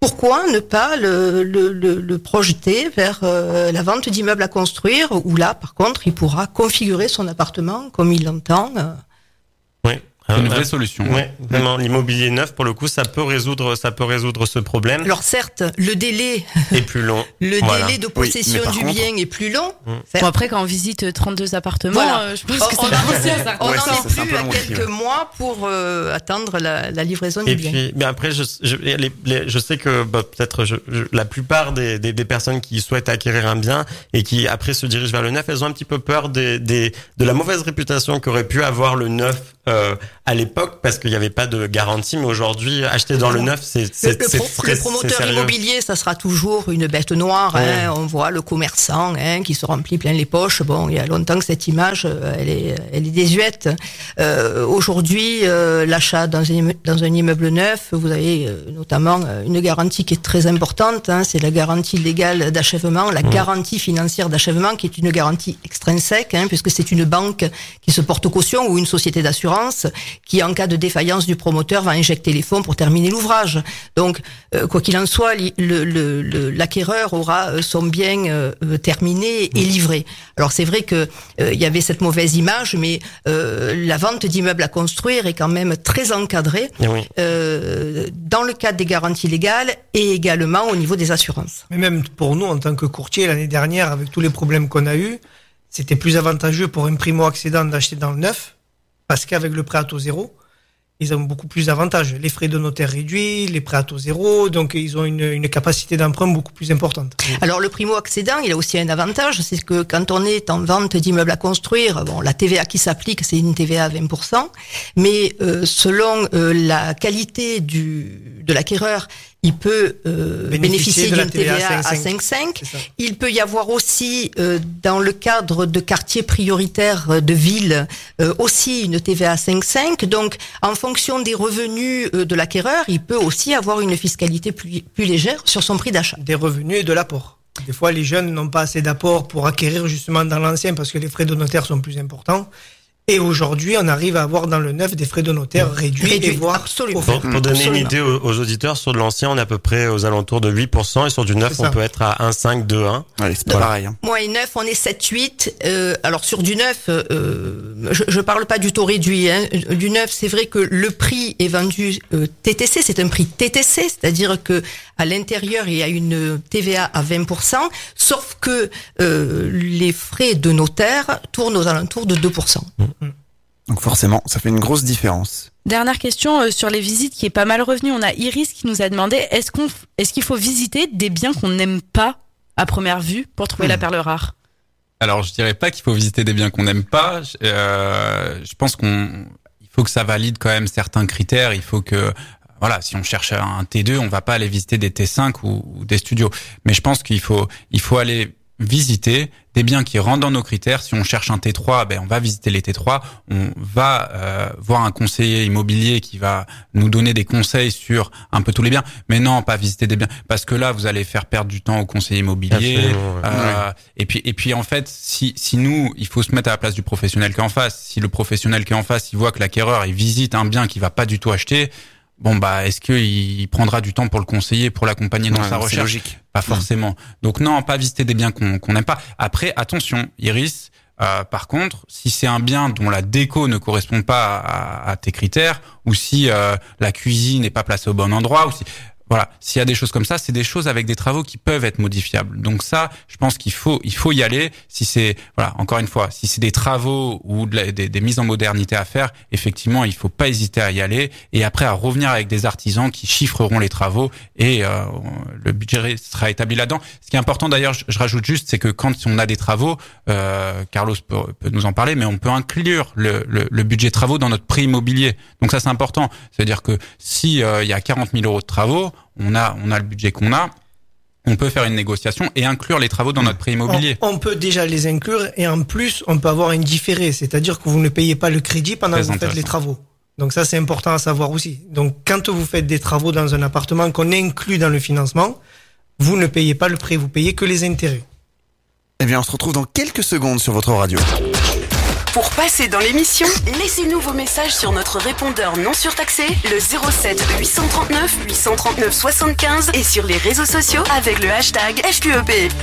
pourquoi ne pas le, le, le, le projeter vers euh, la vente d'immeubles à construire, où là, par contre, il pourra configurer son appartement comme il l'entend. Euh. Oui. C'est une vraie solution. Oui, vraiment, l'immobilier neuf, pour le coup, ça peut résoudre, ça peut résoudre ce problème. Alors certes, le délai est plus long. Le voilà. délai de possession oui, du contre, bien est plus long. Mmh. Bon, après, quand on visite trente-deux appartements, voilà. euh, je pense on, que on c'est pas possible. On n'en ouais, ça, est ça, plus à quelques aussi, ouais. mois pour euh, attendre la, la livraison Et du bien. puis, mais après, je, je, les, les, je sais que bah, peut-être je, je, la plupart des, des, des personnes qui souhaitent acquérir un bien et qui après se dirigent vers le neuf, elles ont un petit peu peur des, des, de la mauvaise réputation qu'aurait pu avoir le neuf euh, à l'époque, parce qu'il n'y avait pas de garantie. Mais aujourd'hui, acheter dans le neuf, c'est c'est le, c'est pro, très, le promoteur c'est immobilier, ça sera toujours une bête noire. Ouais. Hein. On voit le commerçant hein, qui se remplit plein les poches. Bon, il y a longtemps que cette image, elle est, elle est désuète. Euh, aujourd'hui, euh, l'achat dans un, dans un immeuble neuf, vous avez euh, notamment une garantie qui est très importante. Hein, c'est la garantie légale d'achèvement, la mmh. garantie financière d'achèvement, qui est une garantie extrinsèque, hein, puisque c'est une banque qui se porte caution ou une société d'assurance qui, en cas de défaillance du promoteur, va injecter les fonds pour terminer l'ouvrage. Donc, euh, quoi qu'il en soit, le, le, le, l'acquéreur aura son bien euh, terminé et livré. Alors, c'est vrai que euh, il y avait cette mauvaise image, mais euh, la vente d'immeubles à construire est quand même très encadrée oui. euh, dans le cadre des garanties légales et également au niveau des assurances. Mais même pour nous, en tant que courtier, l'année dernière, avec tous les problèmes qu'on a eus, c'était plus avantageux pour un primo-accédant d'acheter dans le neuf, parce qu'avec le prêt à taux zéro, ils ont beaucoup plus d'avantages. Les frais de notaire réduits, les prêts à taux zéro, donc ils ont une, une capacité d'emprunt beaucoup plus importante. Alors le primo-accédant, il a aussi un avantage, c'est que quand on est en vente d'immeubles à construire, bon, la T V A qui s'applique, c'est une T V A à vingt pour cent, mais euh, selon euh, la qualité du, de l'acquéreur, il peut euh, bénéficier, bénéficier d'une T V A à cinq virgule cinq. Il peut y avoir aussi, euh, dans le cadre de quartiers prioritaires de ville, euh, aussi une T V A à cinq virgule cinq. Donc, en fonction des revenus euh, de l'acquéreur, il peut aussi avoir une fiscalité plus, plus légère sur son prix d'achat. Des revenus et de l'apport. Des fois, les jeunes n'ont pas assez d'apport pour acquérir justement dans l'ancien parce que les frais de notaire sont plus importants. Et aujourd'hui, on arrive à avoir dans le neuf des frais de notaire réduits, réduits et voire absolument. Pour, pour donner absolument. une idée aux, aux auditeurs, sur de l'ancien, on est à peu près aux alentours de huit pour cent et sur du neuf, on peut être à un virgule cinq, deux virgule un. Ouais, c'est pas voilà. pareil. Hein. Moi et neuf, on est sept huit. Euh, alors sur du neuf, euh, je, je parle pas du taux réduit. Hein. Du neuf, c'est vrai que le prix est vendu euh, T T C, c'est un prix T T C, c'est-à-dire que à l'intérieur il y a une T V A à vingt pour cent, sauf que euh, les frais de notaire tournent aux alentours de deux pour cent. Mmh. Donc forcément, ça fait une grosse différence. Dernière question euh, sur les visites qui est pas mal revenue. On a Iris qui nous a demandé est-ce qu'on, est-ce qu'il faut visiter des biens qu'on n'aime pas à première vue pour trouver mmh. la perle rare ? Alors je dirais pas qu'il faut visiter des biens qu'on n'aime pas. Euh, je pense qu'on, il faut que ça valide quand même certains critères. Il faut que voilà, si on cherche un T deux, on va pas aller visiter des T cinq ou, ou des studios. Mais je pense qu'il faut, il faut aller visiter des biens qui rentrent dans nos critères. Si on cherche un T trois, ben on va visiter les T trois. On va euh, voir un conseiller immobilier qui va nous donner des conseils sur un peu tous les biens. Mais non, pas visiter des biens, parce que là, vous allez faire perdre du temps au conseiller immobilier. Ouais. Euh, ouais. Et puis, et puis en fait, si si nous, il faut se mettre à la place du professionnel qui est en face. Si le professionnel qui est en face, il voit que l'acquéreur, il visite un bien qu'il va pas du tout acheter. Bon bah est-ce que il prendra du temps pour le conseiller, pour l'accompagner dans ouais, sa c'est recherche ? Logique. Pas forcément. Mmh. Donc non, pas visiter des biens qu'on qu'on n'aime pas. Après, attention, Iris. Euh, par contre, si c'est un bien dont la déco ne correspond pas à, à tes critères, ou si euh, la cuisine n'est pas placée au bon endroit, ou si voilà, s'il y a des choses comme ça, c'est des choses avec des travaux qui peuvent être modifiables. Donc ça, je pense qu'il faut, il faut y aller. Si c'est, voilà, encore une fois, si c'est des travaux ou de la, des, des mises en modernité à faire, effectivement, il faut pas hésiter à y aller et après à revenir avec des artisans qui chiffreront les travaux et euh, le budget sera établi là-dedans. Ce qui est important d'ailleurs, je, je rajoute juste, c'est que quand on a des travaux, euh, Carlos peut, peut nous en parler, mais on peut inclure le, le, le budget travaux dans notre prix immobilier. Donc ça, c'est important. C'est-à-dire que si euh, il y a quarante mille euros de travaux, on a, on a le budget qu'on a, on peut faire une négociation et inclure les travaux dans notre prix immobilier. On, on peut déjà les inclure et en plus, on peut avoir un différé, c'est-à-dire que vous ne payez pas le crédit pendant que vous faites les travaux. Donc ça, c'est important à savoir aussi. Donc quand vous faites des travaux dans un appartement qu'on inclut dans le financement, vous ne payez pas le prêt, vous payez que les intérêts. Eh bien, on se retrouve dans quelques secondes sur votre radio. Pour passer dans l'émission, laissez-nous vos messages sur notre répondeur non surtaxé, le zéro sept huit cent trente-neuf huit cent trente-neuf soixante-quinze et sur les réseaux sociaux avec le hashtag F Q E P.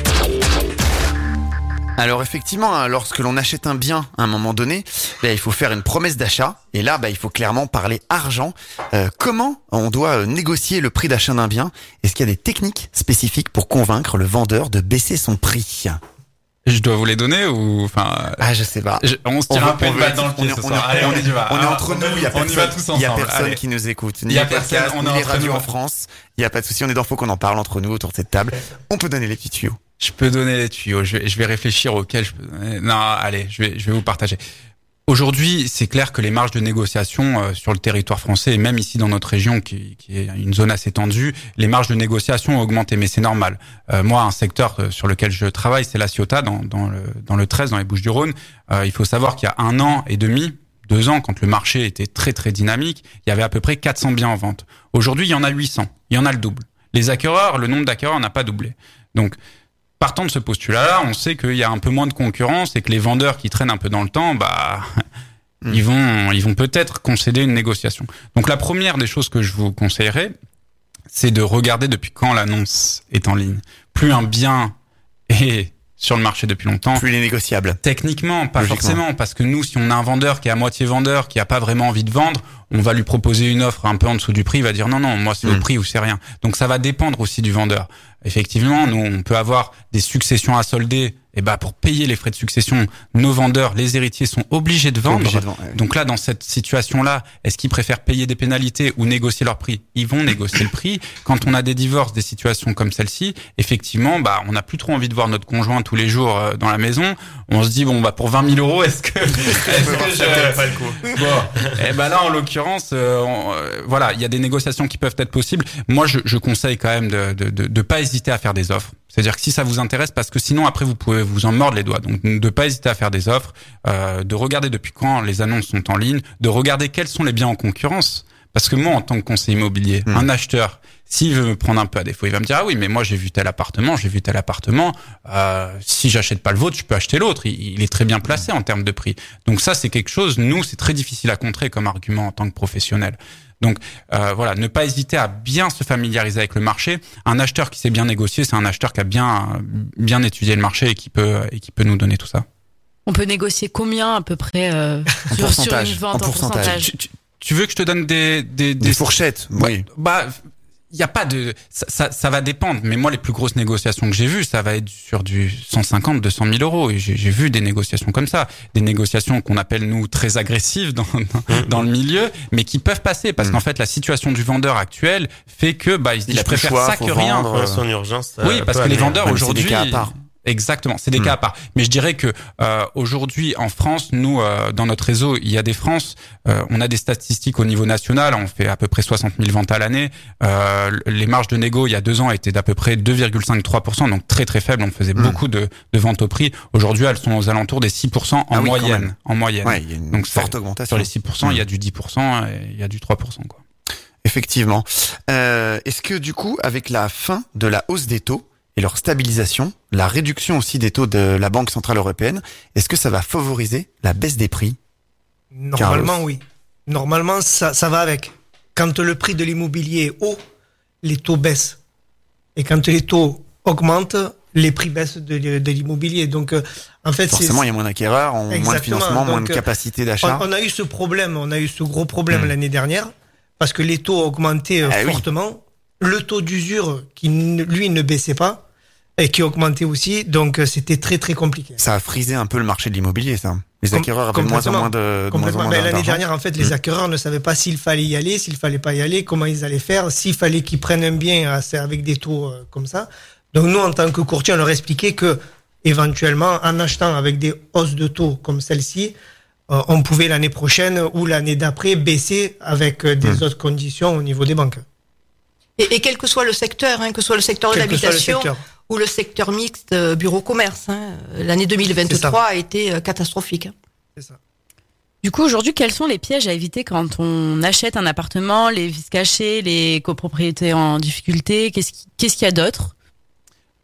Alors effectivement, hein, lorsque l'on achète un bien à un moment donné, bah, il faut faire une promesse d'achat. Et là, bah, il faut clairement parler argent. Euh, comment on doit négocier le prix d'achat d'un bien? Est-ce qu'il y a des techniques spécifiques pour convaincre le vendeur de baisser son prix? Je dois vous les donner ou enfin Ah, je sais pas. je- On se tire un peu une balle dans le pied ce soir. Allez, on y va. On est Alors, entre nous, il y a on y va personne, tous il y a ensemble. personne Allez. qui nous écoute. Il Ni y a les personne, podcasts, on ni est les entre radios nous. en France. Il y a pas de souci, on est dans Faut qu'on en parle entre nous autour de cette table. On peut donner les petits tuyaux. Je peux donner les tuyaux. Je vais, je vais réfléchir auxquels je peux donner. Non, allez, je vais, je vais vous partager. Aujourd'hui, c'est clair que les marges de négociation euh, sur le territoire français et même ici dans notre région, qui, qui est une zone assez tendue, les marges de négociation ont augmenté, mais c'est normal. Euh, moi, un secteur euh, sur lequel je travaille, c'est la Ciotat, dans, dans le dans le treize, dans les Bouches-du-Rhône. Euh, il faut savoir qu'il y a un an et demi, deux ans, quand le marché était très très dynamique, il y avait à peu près quatre cents biens en vente. Aujourd'hui, il y en a huit cents. Il y en a le double. Les acquéreurs, le nombre d'acquéreurs n'a pas doublé. Donc, partant de ce postulat-là, on sait qu'il y a un peu moins de concurrence et que les vendeurs qui traînent un peu dans le temps, bah, Mm. ils vont, ils vont peut-être concéder une négociation. Donc la première des choses que je vous conseillerais, c'est de regarder depuis quand l'annonce est en ligne. Plus un bien est sur le marché depuis longtemps, Plus les négociables. techniquement, pas Logiquement. forcément, parce que nous, si on a un vendeur qui est à moitié vendeur, qui a pas vraiment envie de vendre, on va lui proposer une offre un peu en dessous du prix, il va dire non, non, moi c'est Mm. au prix ou c'est rien. Donc ça va dépendre aussi du vendeur. Effectivement, nous, on peut avoir des successions à solder, et bah pour payer les frais de succession, nos vendeurs, les héritiers sont obligés de vendre. Obligé de vendre, ouais. Donc là, dans cette situation-là, est-ce qu'ils préfèrent payer des pénalités ou négocier leur prix? Ils vont négocier le prix. Quand on a des divorces, des situations comme celle-ci, effectivement, bah, on n'a plus trop envie de voir notre conjoint tous les jours euh, dans la maison. On se dit, bon, bah, pour vingt mille euros, est-ce que, est-ce que je... Pas le coup. Bon, et ben là, en l'occurrence, euh, on- euh, voilà, il y a des négociations qui peuvent être possibles. Moi, je, je conseille quand même de, de, de, de pas hésiter à faire des offres. C'est-à-dire que si ça vous intéresse, parce que sinon après vous pouvez vous en mordre les doigts. Donc de pas hésiter à faire des offres, euh, de regarder depuis quand les annonces sont en ligne, de regarder quels sont les biens en concurrence. Parce que moi, en tant que conseiller immobilier, Mmh. un acheteur, s'il veut me prendre un peu à défaut, il va me dire ah oui, mais moi j'ai vu tel appartement, j'ai vu tel appartement. Euh, si j'achète pas le vôtre, je peux acheter l'autre. Il, il est très bien placé en termes de prix. Donc ça, c'est quelque chose. Nous, c'est très difficile à contrer comme argument en tant que professionnel. Donc euh, voilà, ne pas hésiter à bien se familiariser avec le marché. Un acheteur qui sait bien négocier, c'est un acheteur qui a bien bien étudié le marché et qui peut et qui peut nous donner tout ça. On peut négocier combien à peu près euh, En sur, pourcentage, sur une vente en en pourcentage. pourcentage, Tu, tu- tu veux que je te donne des des, Des fourchettes, oui. Bah, il y a pas de ça, ça, ça va dépendre. Mais moi, les plus grosses négociations que j'ai vues, ça va être sur du cent cinquante, deux cent mille euros. Et j'ai, j'ai vu des négociations comme ça, des négociations qu'on appelle nous très agressives dans dans, dans le milieu, mais qui peuvent passer parce Mm. qu'en fait, la situation du vendeur actuel fait que bah il se dit Il a je plus le préfère choix, ça faut que rien. vendre. Ouais, son urgence. ça Oui, parce peut que les aller. vendeurs Ouais, mais c'est aujourd'hui, des cas à part. exactement, c'est des Hmm. cas à part. Mais je dirais que euh, aujourd'hui en France, nous euh, dans notre réseau, il y a des France, euh, on a des statistiques au niveau national, on fait à peu près soixante mille ventes à l'année. Euh, les marges de négo il y a deux ans étaient d'à peu près deux virgule cinq trois pour cent, donc très très faible. On faisait Hmm. beaucoup de, de ventes au prix. Aujourd'hui, elles sont aux alentours des six pour cent en Ah oui, quand moyenne. même. En moyenne. Ouais, il y a une Donc, forte c'est- augmentation. Sur les six pour cent, Hmm. il y a du dix pour cent et il y a du trois pour cent quoi. Effectivement. Euh, est-ce que du coup, avec la fin de la hausse des taux et leur stabilisation, la réduction aussi des taux de la Banque Centrale Européenne, est-ce que ça va favoriser la baisse des prix? Normalement, Carlos. oui. Normalement, ça, ça va avec. Quand le prix de l'immobilier est haut, les taux baissent. Et quand les taux augmentent, les prix baissent de, de l'immobilier. Donc, euh, en fait, c'est... Forcément, il y a moins d'acquéreurs, on- moins de Exactement. financement, moins Donc, de capacité On, d'achat. on a eu ce problème, on a eu ce gros problème Mm. l'année dernière, parce que les taux ont augmenté euh, Ah oui. fortement. Le taux d'usure, qui ne- lui ne baissait pas, et qui augmentait aussi, donc euh, c'était très très compliqué. Ça a frisé un peu le marché de l'immobilier, ça. Les Com- acquéreurs avaient de moins en moins de, de moins en Complètement. moins Mais l'année d'argent. dernière, en fait, les Mm. acquéreurs ne savaient pas s'il fallait y aller, s'il fallait pas y aller, comment ils allaient faire, s'il fallait qu'ils prennent un bien à- avec des taux euh, comme ça. Donc nous, en tant que courtier, on leur expliquait que éventuellement, en achetant avec des hausses de taux comme celle-ci, euh, on pouvait l'année prochaine ou l'année d'après baisser avec euh, des Mm. autres conditions au niveau des banques. Et, et quel que soit le secteur, hein, que ce soit le secteur de Quel que soit le l'habitation secteur. ou le secteur mixte euh, bureau-commerce, hein, l'année deux mille vingt-trois a été euh, catastrophique. hein. C'est ça. Du coup, aujourd'hui, quels sont les pièges à éviter quand on achète un appartement, les vices cachés, les copropriétés en difficulté? Qu'est-ce qui- qu'est-ce qu'il y a d'autre?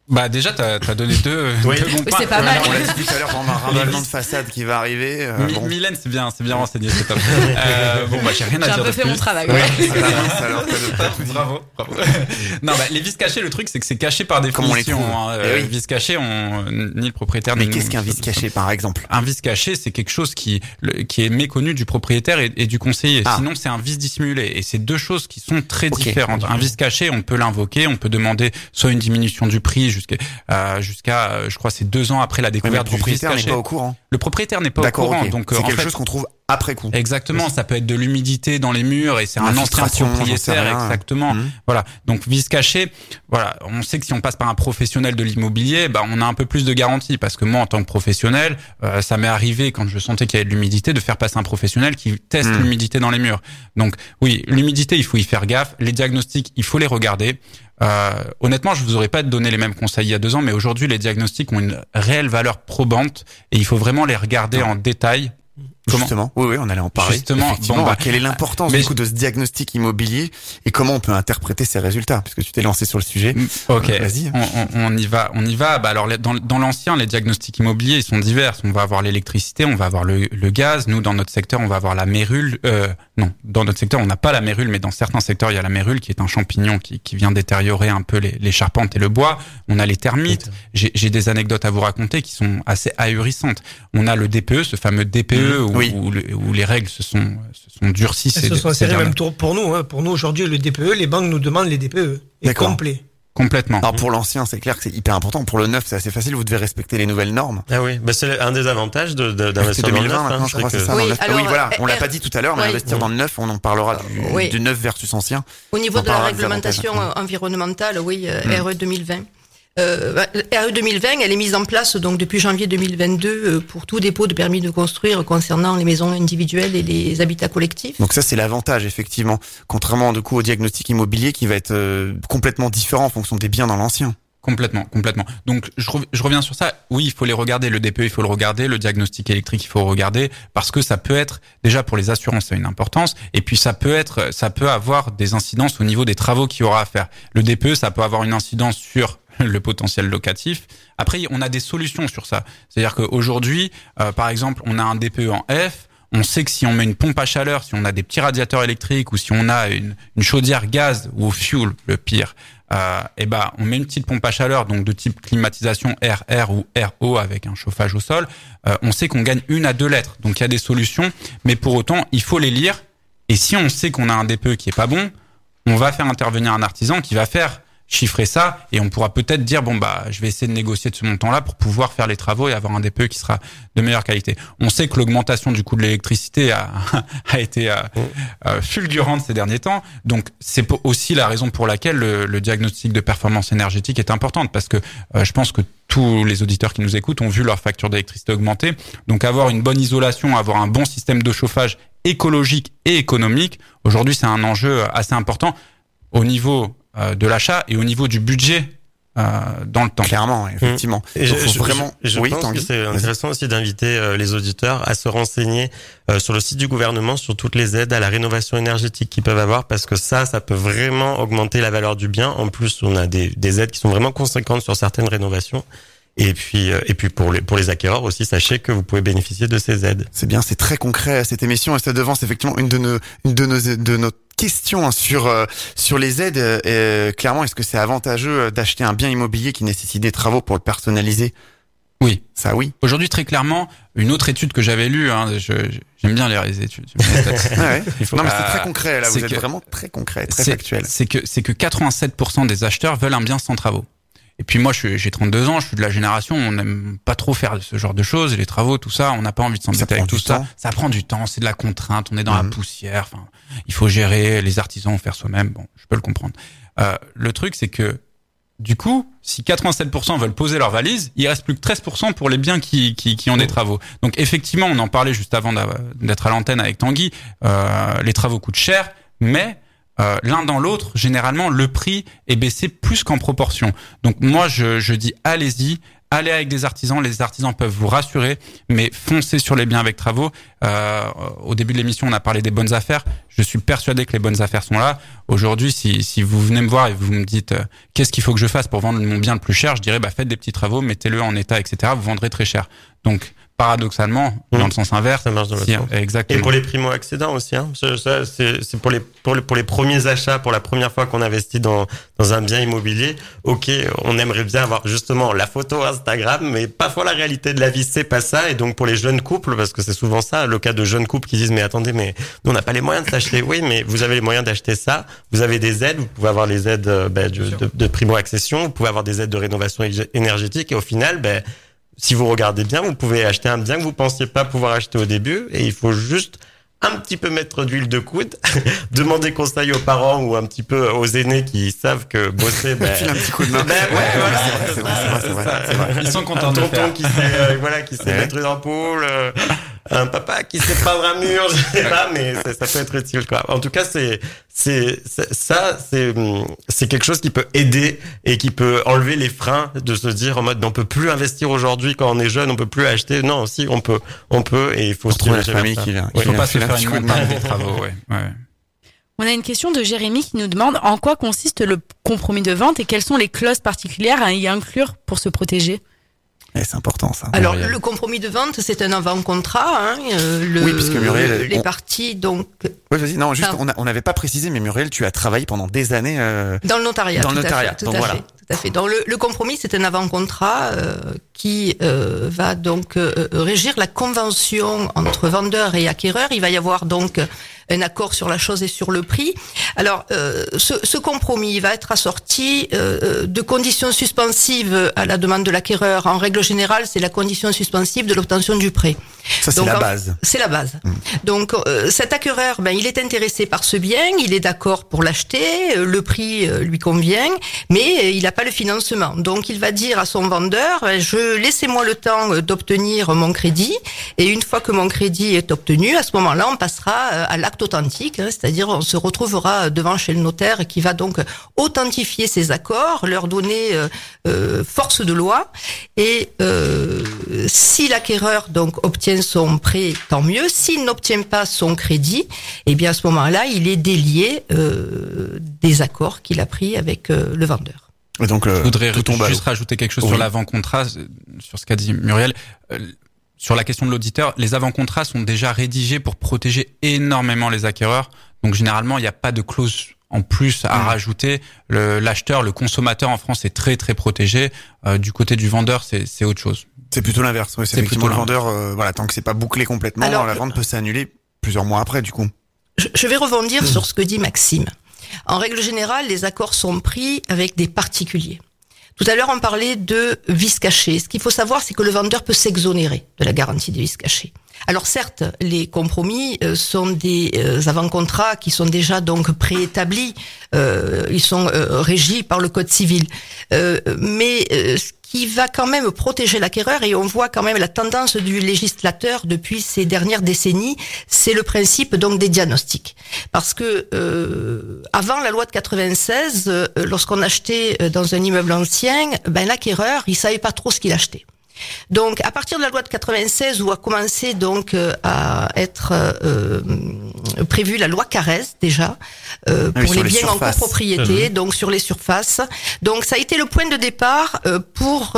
Bah déjà t'as as donné deux, Oui. deux bons Oui, points. c'est pas mal. On l'a dit tout à l'heure, on a un ravalement de façade qui va arriver. Euh, Mi- bon. Mylène c'est bien, c'est bien renseigné, c'est top. euh, bon bah j'ai rien à J'ai dire un peu de fait plus. mon travail. Ouais. ouais. Ah, bah, mince, alors, t'as de- t'as tout dit. Bravo, bravo. non, bah, les vis cachés, le truc, c'est que c'est caché par Comment on les définition. trouve Hein. Eh Euh, oui. Vis caché, on, ni le propriétaire, Mais ni qu'est-ce nous- qu'un vice caché, par exemple? Un vice caché, c'est quelque chose qui, le- qui est méconnu du propriétaire et, et du conseiller. Ah. Sinon, c'est un vice dissimulé. Et c'est deux choses qui sont très Ok. différentes. Un vice caché, on peut l'invoquer, on peut demander soit une diminution du prix jusqu'à, euh, jusqu'à, euh, je crois, c'est deux ans après la Ouais, mais le découverte du vice propriétaire n'est caché. pas au courant. Le propriétaire n'est pas au D'accord, courant. ok. Donc, euh, c'est en quelque fait, chose qu'on trouve après coup. exactement, ça peut être de l'humidité dans les murs et c'est un ancien Infiltration, j'en sais propriétaire, rien. exactement. Mhm. Voilà. Donc vice caché, voilà, on sait que si on passe par un professionnel de l'immobilier, bah on a un peu plus de garantie parce que moi en tant que professionnel, euh, ça m'est arrivé quand je sentais qu'il y avait de l'humidité de faire passer un professionnel qui teste Mhm. l'humidité dans les murs. Donc oui, l'humidité, il faut y faire gaffe, les diagnostics, il faut les regarder. Euh, honnêtement, je vous aurais pas donné les mêmes conseils il y a deux ans, mais aujourd'hui les diagnostics ont une réelle valeur probante et il faut vraiment les regarder en détail. Comment Justement, oui, oui, on allait en parler. Justement, Effectivement, bon, bah, quelle est l'importance mais du je- coup de ce diagnostic immobilier et comment on peut interpréter ces résultats, puisque tu t'es lancé sur le sujet. Ok, Vas-y. on, on, on y va, on y va. Bah alors les- dans, dans l'ancien, les diagnostics immobiliers ils sont divers. On va avoir l'électricité, on va avoir le, le gaz. Nous, dans notre secteur, on va avoir la mérule. Euh, non, dans notre secteur, on n'a pas la mérule, mais dans certains secteurs, il y a la mérule qui est un champignon qui, qui vient détériorer un peu les, les charpentes et le bois. On a les termites. J'ai j'ai des anecdotes à vous raconter qui sont assez ahurissantes. On a le D P E, ce fameux D P E Mmh, où, oui. où, le- où les règles se sont, se sont durcies. Elles ces- se sont ces serrées dernières- même tour pour nous. Hein. Pour nous, aujourd'hui, le D P E, les banques nous demandent les D P E. Et D'accord. complet. Complètement. Alors pour l'ancien, c'est clair que c'est hyper important. Pour le neuf, c'est assez facile. Vous devez respecter les nouvelles normes. Ah oui, bah c'est un des avantages de, de, C'est d'investir dans le deux mille vingt neuf. maintenant, hein, je crois, c'est c'est que- ça. dans Oui, le neuf. alors, oui, voilà. On l'a euh, pas dit tout à l'heure, mais oui. investir dans le neuf, on en parlera du, Oui. du neuf versus ancien. Au niveau On de la parlera des réglementation avantages, euh, environnementale, oui, euh, Hmm. R E deux mille vingt. Euh, bah, R E deux mille vingt, elle est mise en place donc depuis janvier deux mille vingt-deux euh, pour tout dépôt de permis de construire concernant les maisons individuelles et les habitats collectifs. Donc ça, c'est l'avantage, effectivement. Contrairement, du coup, au diagnostic immobilier qui va être euh, complètement différent en fonction des biens dans l'ancien. Complètement, complètement. Donc je, rev- je reviens sur ça. Oui, il faut les regarder. Le D P E, il faut le regarder. Le diagnostic électrique, il faut le regarder parce que ça peut être déjà pour les assurances, ça a une importance. Et puis ça peut être, ça peut avoir des incidences au niveau des travaux qu'il y aura à faire. Le D P E, ça peut avoir une incidence sur le potentiel locatif. Après, on a des solutions sur ça. C'est-à-dire qu'aujourd'hui, euh, par exemple, on a un D P E en F. On sait que si on met une pompe à chaleur, si on a des petits radiateurs électriques ou si on a une, une chaudière gaz ou au fuel, le pire, euh, et ben on met une petite pompe à chaleur donc de type climatisation R R ou R O avec un chauffage au sol. Euh, on sait qu'on gagne une à deux lettres. Donc il y a des solutions, mais pour autant il faut les lire. Et si on sait qu'on a un D P E qui est pas bon, on va faire intervenir un artisan qui va faire chiffrer ça et on pourra peut-être dire bon bah je vais essayer de négocier de ce montant-là pour pouvoir faire les travaux et avoir un D P E qui sera de meilleure qualité. On sait que l'augmentation du coût de l'électricité a, a été euh, euh, fulgurante ces derniers temps, donc c'est pour- aussi la raison pour laquelle le, le diagnostic de performance énergétique est importante parce que euh, je pense que tous les auditeurs qui nous écoutent ont vu leur facture d'électricité augmenter, donc avoir une bonne isolation, avoir un bon système de chauffage écologique et économique, aujourd'hui c'est un enjeu assez important au niveau euh, de l'achat et au niveau du budget euh, dans le temps. Clairement, effectivement. Et Donc, je, faut je- vraiment. je, je oui, pense Tanguy, que c'est vas-y. intéressant aussi d'inviter euh, les auditeurs à se renseigner euh, sur le site du gouvernement sur toutes les aides à la rénovation énergétique qu'ils peuvent avoir parce que ça, ça peut vraiment augmenter la valeur du bien. En plus, on a des, des aides qui sont vraiment conséquentes sur certaines rénovations. Et puis, euh, et puis pour les pour les acquéreurs aussi, sachez que vous pouvez bénéficier de ces aides. C'est bien, c'est très concret cette émission et ça devance effectivement une de nos une de nos de nos questions hein, sur euh, sur les aides. Euh, clairement, est-ce que c'est avantageux d'acheter un bien immobilier qui nécessite des travaux pour le personnaliser? Oui. Ça, oui. Aujourd'hui, très clairement, une autre étude que j'avais lue, hein, je, je- j'aime bien lire les études. tu me mets la tête. Ouais, ouais. Non, mais c'est Euh, très concret là. Vous c'est êtes que- vraiment très concret, très c'est, factuel. c'est que c'est que quatre-vingt-sept pour cent des acheteurs veulent un bien sans travaux. Et puis moi, je suis, j'ai trente-deux ans, je suis de la génération, on n'aime pas trop faire ce genre de choses, les travaux, tout ça, on n'a pas envie de Ça s'embêter prend avec tout du ça. temps. Ça prend du temps, c'est de la contrainte, on est dans Mhm. la poussière, enfin, il faut gérer, les artisans vont faire soi-même, bon, je peux le comprendre. Euh, le truc, c'est que, du coup, si quatre-vingt-sept pour cent veulent poser leur valise, il reste plus que treize pour cent pour les biens qui, qui, qui ont des travaux. Donc effectivement, on en parlait juste avant d'a- d'être à l'antenne avec Tanguy, euh, les travaux coûtent cher, mais euh, l'un dans l'autre, généralement, le prix est baissé plus qu'en proportion. Donc moi, je, je dis allez-y, allez avec des artisans, les artisans peuvent vous rassurer, mais foncez sur les biens avec travaux. Euh, au début de l'émission, on a parlé des bonnes affaires. Je suis persuadé que les bonnes affaires sont là. Aujourd'hui, si, si vous venez me voir et vous me dites euh, qu'est-ce qu'il faut que je fasse pour vendre mon bien le plus cher, je dirais bah faites des petits travaux, mettez-le en état, et cetera. Vous vendrez très cher. Donc paradoxalement, mmh. dans le sens inverse, ça marche dans le si, sens. Exactement. Et pour les primo-accédants aussi, hein. Ça, c'est, c'est pour les pour les pour les premiers achats, pour la première fois qu'on investit dans dans un bien immobilier. Ok, on aimerait bien avoir justement la photo Instagram, mais parfois la réalité de la vie c'est pas ça. Et donc pour les jeunes couples, parce que c'est souvent ça, le cas de jeunes couples qui disent mais attendez, mais nous on n'a pas les moyens de s'acheter. Oui, mais vous avez les moyens d'acheter ça. Vous avez des aides, vous pouvez avoir les aides euh, ben, de, de, de primo-accession, vous pouvez avoir des aides de rénovation énergétique. Et au final, ben si vous regardez bien, vous pouvez acheter un bien que vous pensiez pas pouvoir acheter au début, et il faut juste un petit peu mettre d'huile de coude, demander conseil aux parents ou un petit peu aux aînés qui savent que bosser, ben, file un petit coup de main. Ben, ouais, ouais, voilà, c'est vrai, c'est vrai, c'est vrai, c'est vrai. Ils sont contents un de le tonton faire. qui sait, euh, voilà, qui sait Ouais. mettre une ampoule, euh, un papa qui sait peindre un mur, je sais pas, mais ça, ça peut être utile, quoi. En tout cas, c'est, c'est, c'est ça, c'est, c'est quelque chose qui peut aider et qui peut enlever les freins de se dire en mode, on peut plus investir aujourd'hui quand on est jeune, on peut plus acheter. Non, si, on peut, on peut, et il faut se Trouver la diriger vers famille ça. qui vient. Il Oui. faut pas se file un faire petit une coup de montagne main. des travaux, ouais. ouais. On a une question de Jérémy qui nous demande en quoi consiste le compromis de vente et quelles sont les clauses particulières à y inclure pour se protéger. Et c'est important ça. Alors, Muriel. le compromis de vente, c'est un avant-contrat. Hein, euh, le, Oui, puisque Muriel, les on- parties, donc, Oui, vas-y. Non, juste, Ah. on a- on n'avait pas précisé, mais Muriel, tu as travaillé pendant des années. Euh... dans le notariat. Dans le tout à notariat, fait, tout donc à voilà. fait, tout à fait. Donc, le, le compromis, c'est un avant-contrat euh, qui euh, va donc euh, régir la convention entre vendeur et acquéreur. Il va y avoir donc un accord sur la chose et sur le prix. Alors, euh, ce, ce compromis va être assorti euh, de conditions suspensives à la demande de l'acquéreur. En règle générale, c'est la condition suspensive de l'obtention du prêt. Ça, c'est Donc, la en- base. C'est la base. Donc, euh, cet acquéreur, ben, il est intéressé par ce bien, il est d'accord pour l'acheter, euh, le prix euh, lui convient, mais euh, il n'a pas le financement. Donc, il va dire à son vendeur, ben, je laissez-moi le temps euh, d'obtenir mon crédit, et une fois que mon crédit est obtenu, à ce moment-là, on passera euh, à l'acte authentique, hein, c'est-à-dire on se retrouvera devant chez le notaire qui va donc authentifier ces accords, leur donner euh, euh, force de loi, et euh, si l'acquéreur donc obtient son prêt, tant mieux. S'il n'obtient pas son crédit, eh bien à ce moment-là, il est délié euh, des accords qu'il a pris avec euh, le vendeur. Et donc, euh, Je voudrais tout tombe à l'eau. juste rajouter quelque chose Oui. sur l'avant-contrat, euh, sur ce qu'a dit Muriel. Euh, Sur la question de l'auditeur, les avant-contrats sont déjà rédigés pour protéger énormément les acquéreurs. Donc généralement, il n'y a pas de clause en plus à Mmh. rajouter. Le, l'acheteur, le consommateur en France est très très protégé. Euh, du côté du vendeur, c'est, c'est autre chose. C'est plutôt l'inverse. Oui, c'est C'est effectivement le plutôt vendeur. Euh, voilà, tant que c'est pas bouclé complètement, Alors, la vente peut s'annuler plusieurs mois après, du coup. Je, je vais rebondir sur ce que dit Maxime. En règle générale, les accords sont pris avec des particuliers. Tout à l'heure, on parlait de vices cachés. Ce qu'il faut savoir, c'est que le vendeur peut s'exonérer de la garantie des vices cachés. Alors certes, les compromis euh, sont des euh, avant-contrats qui sont déjà donc préétablis. Euh, ils sont euh, régis par le Code civil. Euh, mais euh, ce qui va quand même protéger l'acquéreur, et on voit quand même la tendance du législateur depuis ces dernières décennies, c'est le principe donc des diagnostics. Parce que euh, avant la loi de quatre-vingt-seize, euh, lorsqu'on achetait dans un immeuble ancien, ben l'acquéreur, il savait pas trop ce qu'il achetait. Donc, à partir de la loi de quatre-vingt-seize, où a commencé donc euh, à être euh, prévue la loi Carrez déjà euh, Ah oui, pour sur les les biens en surfaces. copropriété, donc sur les surfaces. Donc, ça a été le point de départ euh, pour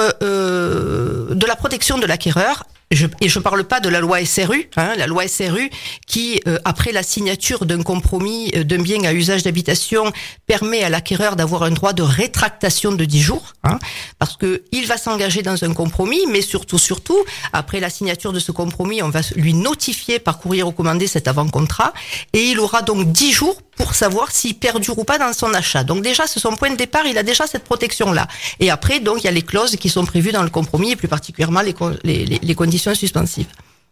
euh, de la protection de l'acquéreur. Je, et je parle pas de la loi S R U, hein, la loi S R U qui, euh, après la signature d'un compromis euh, d'un bien à usage d'habitation, permet à l'acquéreur d'avoir un droit de rétractation de dix jours, hein, parce que il va s'engager dans un compromis, mais surtout, surtout, après la signature de ce compromis, on va lui notifier par courrier recommandé cet avant-contrat, et il aura donc dix jours pour savoir s'il perdure ou pas dans son achat. Donc déjà, c'est son point de départ, il a déjà cette protection-là. Et après, donc, il y a les clauses qui sont prévues dans le compromis, et plus particulièrement les, con- les, les, les conditions suspensives.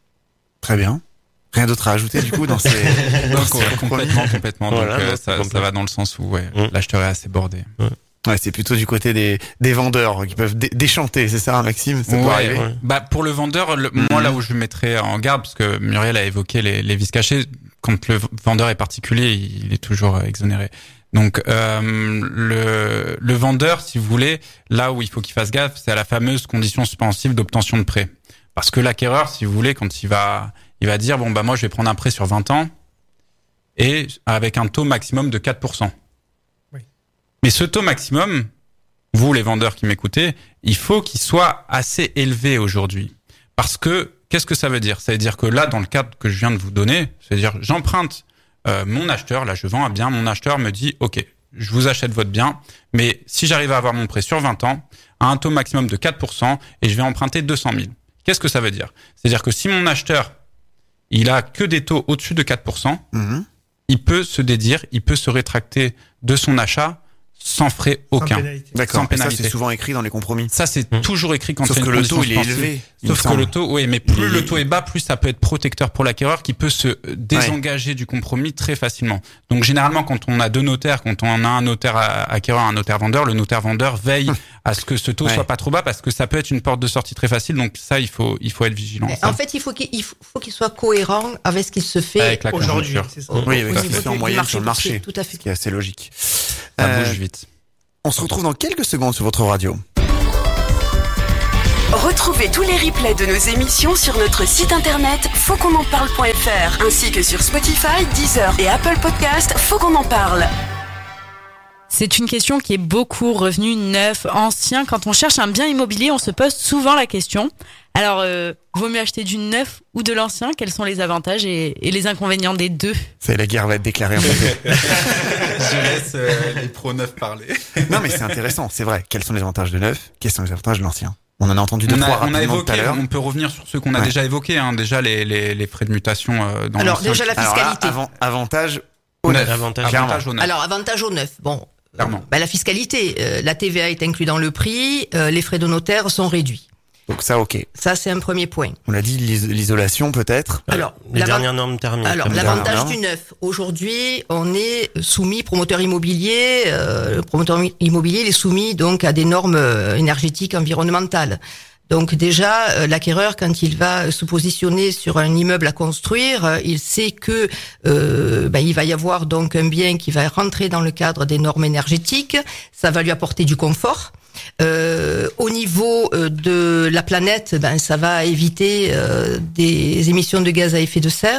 Très bien. Rien d'autre à ajouter, du coup, dans ces, dans Donc, ces ouais, compromis. complètement, complètement. Voilà, Donc euh, non, c'est ça, complet. ça va dans le sens où ouais, Mm. l'acheteur est assez bordé. Ouais, c'est plutôt du côté des, des vendeurs qui peuvent dé- déchanter, c'est ça, Maxime? Ça peut Ouais, arriver. ouais. Bah pour le vendeur, le- moi là où je mettrais en garde, parce que Muriel a évoqué les, les vices cachés, quand le vendeur est particulier, il est toujours euh, exonéré. Donc euh, le, le vendeur, si vous voulez, là où il faut qu'il fasse gaffe, c'est à la fameuse condition suspensive d'obtention de prêt. Parce que l'acquéreur, si vous voulez, quand il va, il va dire bon bah moi je vais prendre un prêt sur vingt ans et avec un taux maximum de quatre pour cent. Oui. Mais ce taux maximum, vous les vendeurs qui m'écoutez, il faut qu'il soit assez élevé aujourd'hui. Parce que qu'est-ce que ça veut dire ? Ça veut dire que là, dans le cadre que je viens de vous donner, c'est-à-dire j'emprunte euh, mon acheteur, là je vends un bien, mon acheteur me dit ok, je vous achète votre bien, mais si j'arrive à avoir mon prêt sur vingt ans, à un taux maximum de quatre pour cent et je vais emprunter deux cent mille. Qu'est-ce que ça veut dire ? C'est-à-dire que si mon acheteur, il a que des taux au-dessus de quatre pour cent, mmh. il peut se dédire, il peut se rétracter de son achat sans frais aucun. D'accord. Sans pénalité. Ça, c'est souvent écrit dans les compromis. Ça, c'est mmh. toujours écrit quand Sauf il y a une que le taux, il est suspensive. élevé. Sauf que le taux, oui, mais plus le taux est bas, plus ça peut être protecteur pour l'acquéreur qui peut se désengager ouais. du compromis très facilement. Donc, généralement, quand on a deux notaires, quand on a un notaire acquéreur et un notaire vendeur, le notaire vendeur veille à ce que ce taux ouais. soit pas trop bas parce que ça peut être une porte de sortie très facile. Donc, ça, il faut, il faut être vigilant. En fait, il faut qu'il, il faut, faut qu'il soit cohérent avec ce qui se fait aujourd'hui. C'est ça. Oui, avec ce qui se fait en moyenne sur le marché. Tout à fait. Ce qui est assez logique. Ça euh, bouge vite. On se retrouve dans quelques secondes sur votre radio. Retrouvez tous les replays de nos émissions sur notre site internet faut qu'on en parle point f r ainsi que sur Spotify, Deezer et Apple Podcast. Faut qu'on en parle. C'est une question qui est beaucoup revenue, neuf, ancien. Quand on cherche un bien immobilier, on se pose souvent la question. Alors, euh, vaut mieux acheter du neuf ou de l'ancien ? Quels sont les avantages et, et les inconvénients des deux ? Ça, la guerre va être déclarée en fait. Je laisse euh, les pro neuf parler. Non, mais c'est intéressant, c'est vrai. Quels sont les avantages de neuf ? Quels sont les avantages de l'ancien ? On en a entendu deux, on trois a, on a évoqué, tout à l'heure. On peut revenir sur ceux qu'on a ouais. déjà évoqués, hein, déjà les, les, les frais de mutation euh, dans Alors, l'ancien. déjà la fiscalité. Alors là, avant, avantage au neuf. Avantage, avantage au neuf. Alors, avantage au neuf. Bon. Clairement. Ben, la fiscalité, euh, la T V A est inclue dans le prix, euh, les frais de notaire sont réduits. Donc ça, ok. Ça, c'est un premier point. On a dit l'isolation peut-être. Alors, les dernières normes thermiques. Alors, l'avantage du neuf. Aujourd'hui, on est soumis, promoteur immobilier, euh, le promoteur immobilier, il est soumis donc à des normes énergétiques environnementales. Donc déjà, euh, l'acquéreur, quand il va se positionner sur un immeuble à construire, euh, il sait que euh, ben, il va y avoir donc un bien qui va rentrer dans le cadre des normes énergétiques. Ça va lui apporter du confort. Euh, au niveau euh, de la planète, ben, ça va éviter euh, des émissions de gaz à effet de serre.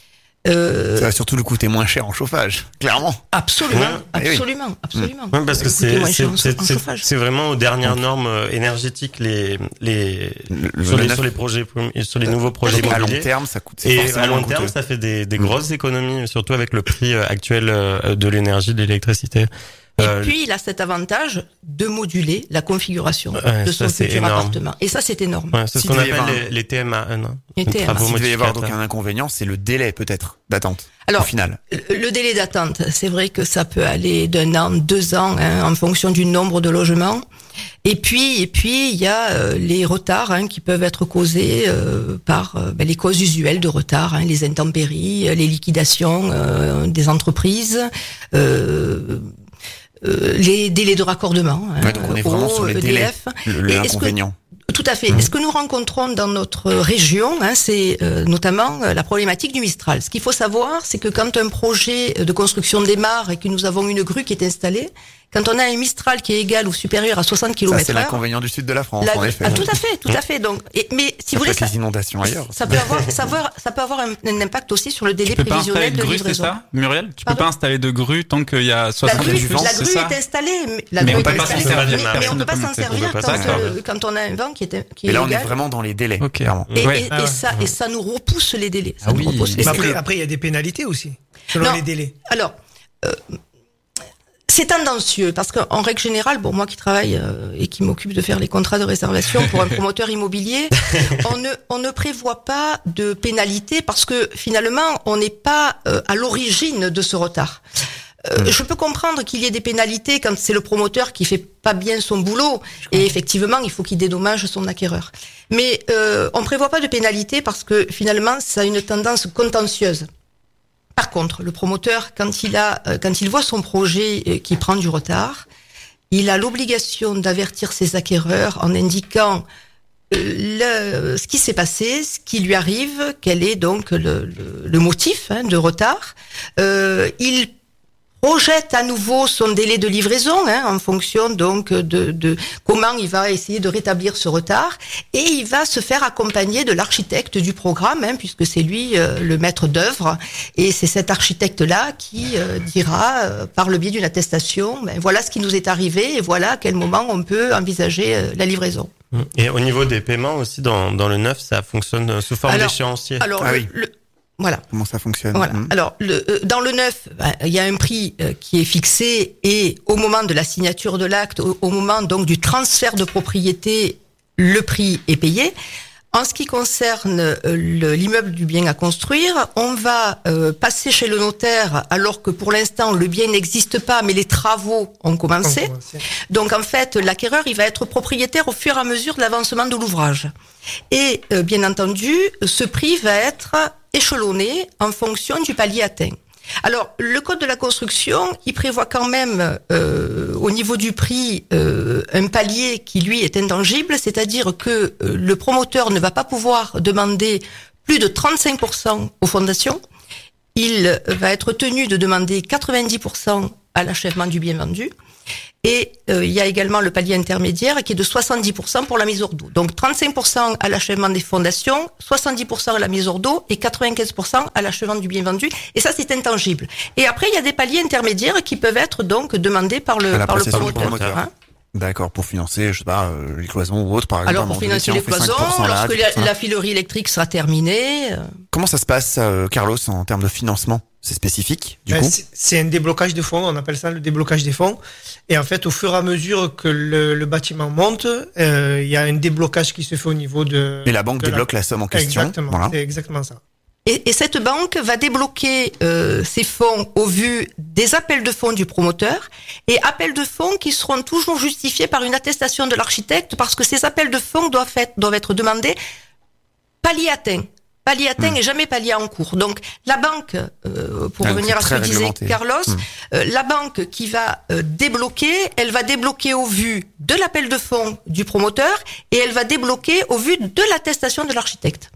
Euh, ça va surtout le coûter moins cher en chauffage, clairement. Absolument, ouais. absolument, oui. absolument. Oui, parce que c'est c'est, c'est, c'est vraiment aux dernières ouais. normes énergétiques les les le, sur, le les sur les projets sur les nouveaux projets à long immobiliers. terme ça coûte. Et à long terme, ça fait des des grosses économies, surtout avec le prix actuel de l'énergie, de l'électricité. Et euh, puis, il a cet avantage de moduler la configuration ouais, de son ça, futur appartement. Et ça, c'est énorme. Ouais, c'est ce si qu'on appelle avoir... les, les T M A. Non les T M A. S'il devait y avoir donc un inconvénient, c'est le délai peut-être d'attente. Alors, au final. Le délai d'attente, c'est vrai que ça peut aller d'un an, deux ans, hein, en fonction du nombre de logements. Et puis, et puis, il y a euh, les retards hein, qui peuvent être causés euh, par euh, ben, les causes usuelles de retard, hein, les intempéries, les liquidations euh, des entreprises. Euh, Euh, les délais de raccordement. Ouais, donc on est vraiment sur les E D F. délais, le, le inconvénient. Que, tout à fait. Mmh. Et ce que nous rencontrons dans notre région, hein, c'est euh, notamment euh, la problématique du Mistral. Ce qu'il faut savoir, c'est que quand un projet de construction démarre et que nous avons une grue qui est installée, quand on a un Mistral qui est égal ou supérieur à soixante kilomètres heure... Ça, c'est l'inconvénient du sud de la France, la, en effet. Ah, tout à fait, tout à fait. Donc, et, mais si ça vous voulez, ça, les inondations ailleurs. Ça peut avoir, ça peut, ça peut avoir un, un impact aussi sur le délai tu peux prévisionnel pas de grue, livraison. C'est ça, Muriel? Tu Pardon peux pas installer de grue tant qu'il y a soixante La grue, vents, la c'est grue ça est installée, mais, la mais grue on peut est pas s'en installée, servir. mais, mais on peut pas s'en servir quand, euh, quand on a un vent qui est, qui est Et là, on illégal. est vraiment dans les délais, okay. clairement. Et, ouais. et, ah ouais. et ça, et ça nous repousse les délais. Ça ah nous oui. repousse les mais délais. après, après, il y a des pénalités aussi, selon non, les délais. Alors, euh, c'est tendancieux parce qu'en règle générale, bon moi qui travaille euh, et qui m'occupe de faire les contrats de réservation pour un promoteur immobilier, on ne on ne prévoit pas de pénalité parce que finalement on n'est pas euh, à l'origine de ce retard. Euh, mmh. Je peux comprendre qu'il y ait des pénalités quand c'est le promoteur qui fait pas bien son boulot et effectivement il faut qu'il dédommage son acquéreur. Mais euh, on prévoit pas de pénalité parce que finalement ça a une tendance contentieuse. Par contre, le promoteur, quand il a, quand il voit son projet qui prend du retard, il a l'obligation d'avertir ses acquéreurs en indiquant le, ce qui s'est passé, ce qui lui arrive, quel est donc le, le, le motif hein, de retard. Euh, il projette à nouveau son délai de livraison, hein, en fonction donc de, de comment il va essayer de rétablir ce retard, et il va se faire accompagner de l'architecte du programme, hein, puisque c'est lui euh, le maître d'œuvre, et c'est cet architecte-là qui euh, dira, euh, par le biais d'une attestation, ben, voilà ce qui nous est arrivé, et voilà à quel moment on peut envisager euh, la livraison. Et au niveau des paiements aussi, dans, dans le neuf, ça fonctionne sous forme Alors, d'échéancier. Alors, Ah le, oui. le- voilà. Comment ça fonctionne? Voilà. Mmh. Alors, le, euh, dans le neuf, ben, il y a un prix euh, qui est fixé et au moment de la signature de l'acte, au, au moment donc du transfert de propriété, le prix est payé. En ce qui concerne euh, le- l'immeuble du bien à construire, on va euh, passer chez le notaire alors que pour l'instant le bien n'existe pas, mais les travaux ont commencé. On commence. Donc en fait, l'acquéreur, il va être propriétaire au fur et à mesure de l'avancement de l'ouvrage. Et euh, bien entendu, ce prix va être échelonné en fonction du palier atteint. Alors, le code de la construction, il prévoit quand même, euh, au niveau du prix, euh, un palier qui, lui, est intangible, c'est-à-dire que euh, le promoteur ne va pas pouvoir demander plus de trente-cinq pour cent aux fondations. Il va être tenu de demander quatre-vingt-dix pour cent à l'achèvement du bien vendu. Et euh, il y a également le palier intermédiaire qui est de soixante-dix pour cent pour la mise hors d'eau. Donc trente-cinq pour cent à l'achèvement des fondations, soixante-dix pour cent à la mise hors d'eau et quatre-vingt-quinze pour cent à l'achèvement du bien vendu. Et ça, c'est intangible. Et après, il y a des paliers intermédiaires qui peuvent être donc demandés par le, À la par le possession du promoteur. promoteur. hein. D'accord, pour financer, je sais pas, euh, les cloisons ou autres, par exemple. Alors à un pour moment donné, financer tiens, les on fait cloisons, cinq pour cent là, lorsque dix la, pour cent. la filerie électrique sera terminée. euh, Comment ça se passe, euh, Carlos, en termes de financement? C'est spécifique, du Ben, coup? c'est- C'est un déblocage de fonds, on appelle ça le déblocage des fonds. Et en fait, au fur et à mesure que le, le bâtiment monte, euh, il y a un déblocage qui se fait au niveau de... Et la banque de la- débloque la somme en question. Exactement, Voilà. c'est exactement ça. Et, et cette banque va débloquer euh, ces fonds au vu des appels de fonds du promoteur et appels de fonds qui seront toujours justifiés par une attestation de l'architecte parce que ces appels de fonds doivent être, doivent être demandés palier atteint. Palier atteint Mmh. et jamais palier en cours. Donc la banque, euh, pour Ah, revenir à c'est ce que très disait réglementé. Carlos, Mmh. euh, la banque qui va euh, débloquer, elle va débloquer au vu de l'appel de fonds du promoteur et elle va débloquer au vu de l'attestation de l'architecte.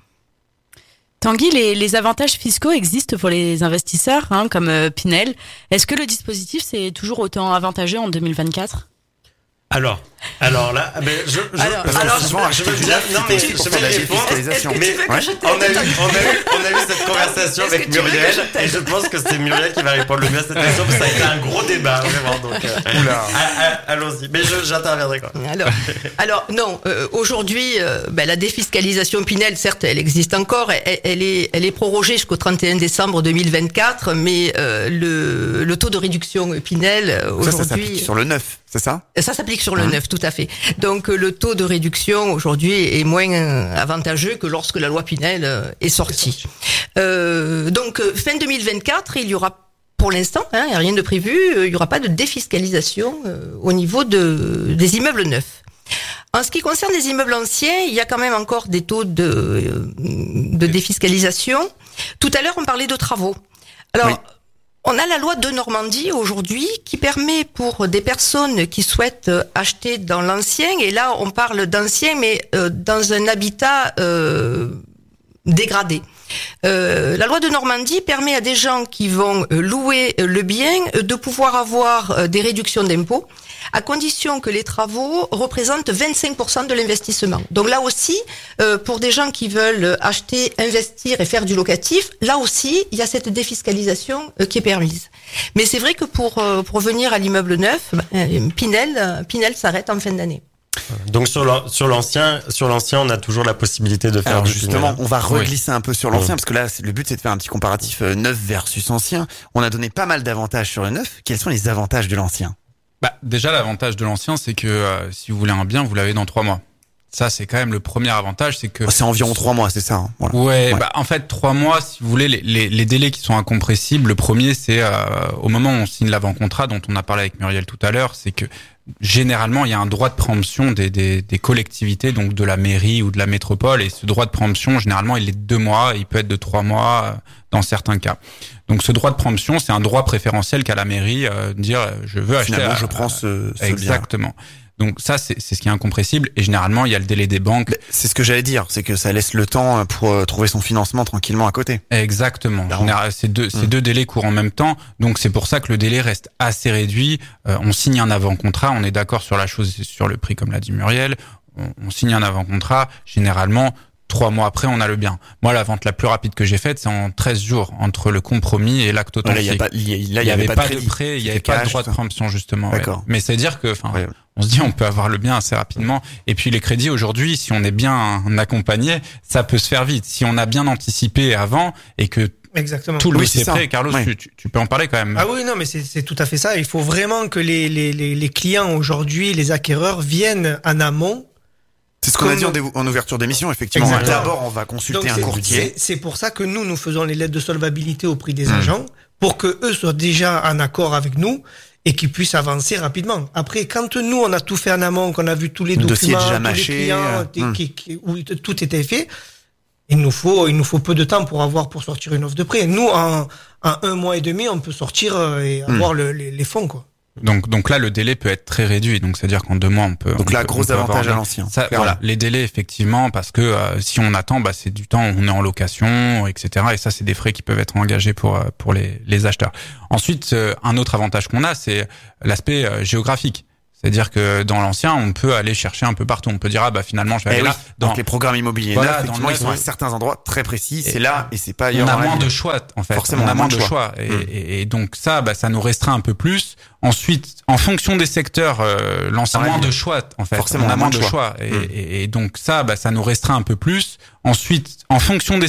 Tanguy, les, les avantages fiscaux existent pour les investisseurs, hein, comme euh, Pinel. Est-ce que le dispositif c'est toujours autant avantageux en deux mille vingt-quatre? Alors, alors là, mais je, je, Alors, parce que alors, souvent, je- je veux je- bien, je- non mais je- je pour vais faire la répondre. défiscalisation. Est-ce que Mais tu veux que Ouais. je te- on a eu, on a eu, on a eu cette conversation Est-ce avec que tu veux que Muriel je t'aide et je pense que c'est Muriel qui va répondre le mieux à cette question parce que ça a été un gros débat vraiment. Donc, euh, Oula. ah, ah, allons-y. Mais je, j'interviendrai quand même. Alors, alors non. euh, aujourd'hui, euh, ben, la défiscalisation Pinel, certes, elle existe encore. Elle, elle est, elle est prorogée jusqu'au trente et un décembre deux mille vingt-quatre, mais euh, le, le tôt de réduction Pinel euh, Ça, ça aujourd'hui, s'applique sur le neuf, c'est ça? ça s'applique sur le Hein neuf, tout à fait. Donc euh, le taux de réduction aujourd'hui est moins euh, avantageux que lorsque la loi Pinel euh, est sortie. Euh, donc euh, fin deux mille vingt-quatre, il y aura pour l'instant, hein, il n'y a rien de prévu, euh, il n'y aura pas de défiscalisation euh, au niveau de, des immeubles neufs. En ce qui concerne les immeubles anciens, il y a quand même encore des taux de, euh, de défiscalisation. Tout à l'heure, on parlait de travaux. Alors, Oui. on a la loi de Normandie aujourd'hui qui permet pour des personnes qui souhaitent euh, acheter dans l'ancien, et là on parle d'ancien mais euh, dans un habitat euh, dégradé. Euh, la loi de Normandie permet à des gens qui vont euh, louer euh, le bien euh, de pouvoir avoir euh, des réductions d'impôts à condition que les travaux représentent vingt-cinq pour cent de l'investissement. Donc là aussi, euh, pour des gens qui veulent acheter, investir et faire du locatif, là aussi, il y a cette défiscalisation euh, qui est permise. Mais c'est vrai que pour, euh, pour revenir à l'immeuble neuf, ben, euh, Pinel, euh, Pinel s'arrête en fin d'année. Donc sur l'an- sur l'ancien, sur l'ancien, on a toujours la possibilité de faire Alors du justement, Pinel. on va reglisser un peu sur l'ancien, Ouais. parce que là, c'est- le but c'est de faire un petit comparatif euh, neuf versus ancien. On a donné pas mal d'avantages sur le neuf. Quels sont les avantages de l'ancien? Bah, déjà, l'avantage de l'ancien, c'est que euh, si vous voulez un bien, vous l'avez dans trois mois. Ça, c'est quand même le premier avantage, c'est que... Oh, c'est environ trois mois, c'est ça, hein, voilà. Ouais, Ouais. bah en fait trois mois, si vous voulez, les, les, les délais qui sont incompressibles. Le premier, c'est euh, au moment où on signe l'avant-contrat, dont on a parlé avec Muriel tout à l'heure, c'est que généralement il y a un droit de préemption des, des, des collectivités, donc de la mairie ou de la métropole, et ce droit de préemption, généralement, il est de deux mois, il peut être de trois mois euh, dans certains cas. Donc ce droit de préemption, c'est un droit préférentiel qu'a la mairie, euh, de dire euh, je veux acheter. Finalement, à- je prends ce, ce bien. Exactement. Donc ça, c'est, c'est ce qui est incompressible. Et généralement, il y a le délai des banques. Mais c'est ce que j'allais dire, c'est que ça laisse le temps pour euh, trouver son financement tranquillement à côté. Exactement. Général, c'est deux, c'est mmh. deux délais courent en même temps. Donc c'est pour ça que le délai reste assez réduit. Euh, on signe un avant-contrat, on est d'accord sur la chose, sur le prix, comme l'a dit Muriel. On, on signe un avant-contrat. Généralement, trois mois après, on a le bien. Moi, la vente la plus rapide que j'ai faite, c'est en treize jours, entre le compromis et l'acte authentique. Là, il n'y avait pas de prêt, il n'y avait pas de droit de préemption, justement. D'accord. Ouais. Mais c'est-à-dire que, enfin, ouais. on se dit, on peut avoir le bien assez rapidement. Et puis, les crédits, aujourd'hui, si on est bien accompagné, ça peut se faire vite. Si on a bien anticipé avant et que Exactement. tout le oui, dossier est prêt, Carlos, oui. tu, tu peux en parler quand même. Ah oui, non, mais c'est, c'est tout à fait ça. Il faut vraiment que les, les, les, les clients aujourd'hui, les acquéreurs, viennent en amont. C'est ce qu'on Comme... a dit en, dé- en ouverture d'émission, effectivement. Exactement. D'abord, on va consulter Donc, un courtier. C'est, c'est pour ça que nous, nous faisons les lettres de solvabilité au prix des mmh. agents, pour que eux soient déjà en accord avec nous et qu'ils puissent avancer rapidement. Après, quand nous, on a tout fait en amont, qu'on a vu tous les Le documents, déjà tous mâché, les clients, euh, qui, mmh. qui, qui, où tout était fait, il nous faut, il nous faut peu de temps pour avoir, pour sortir une offre de prêt. Nous, en, en un mois et demi, on peut sortir et avoir mmh. le, les, les fonds, quoi. Donc, donc là, le délai peut être très réduit. Donc, c'est-à-dire qu'en deux mois, on peut. Donc on là, peut, gros avantage à l'ancien. Ça, voilà, les délais, effectivement, parce que euh, si on attend, bah, c'est du temps, on est en location, et cetera. Et ça, c'est des frais qui peuvent être engagés pour euh, pour les les acheteurs. Ensuite, euh, un autre avantage qu'on a, c'est l'aspect euh, géographique. C'est-à-dire que dans l'ancien, on peut aller chercher un peu partout. On peut dire, ah bah finalement, je vais aller eh là. Oui. Dans donc les programmes immobiliers voilà, neufs, effectivement, ils sont à certains endroits très précis. Et c'est là et c'est pas ailleurs. On a moins de choix, en fait. Forcément, on a moins de choix. choix. Et, mmh. et, et donc ça, bah, ça nous restreint un peu plus. Ensuite, en fonction des secteurs, euh, l'ancien moins de choix, en fait. Forcément, on a moins de choix. choix. Et, mmh. et, et donc ça, bah, ça nous restreint un peu plus. Ensuite, en fonction des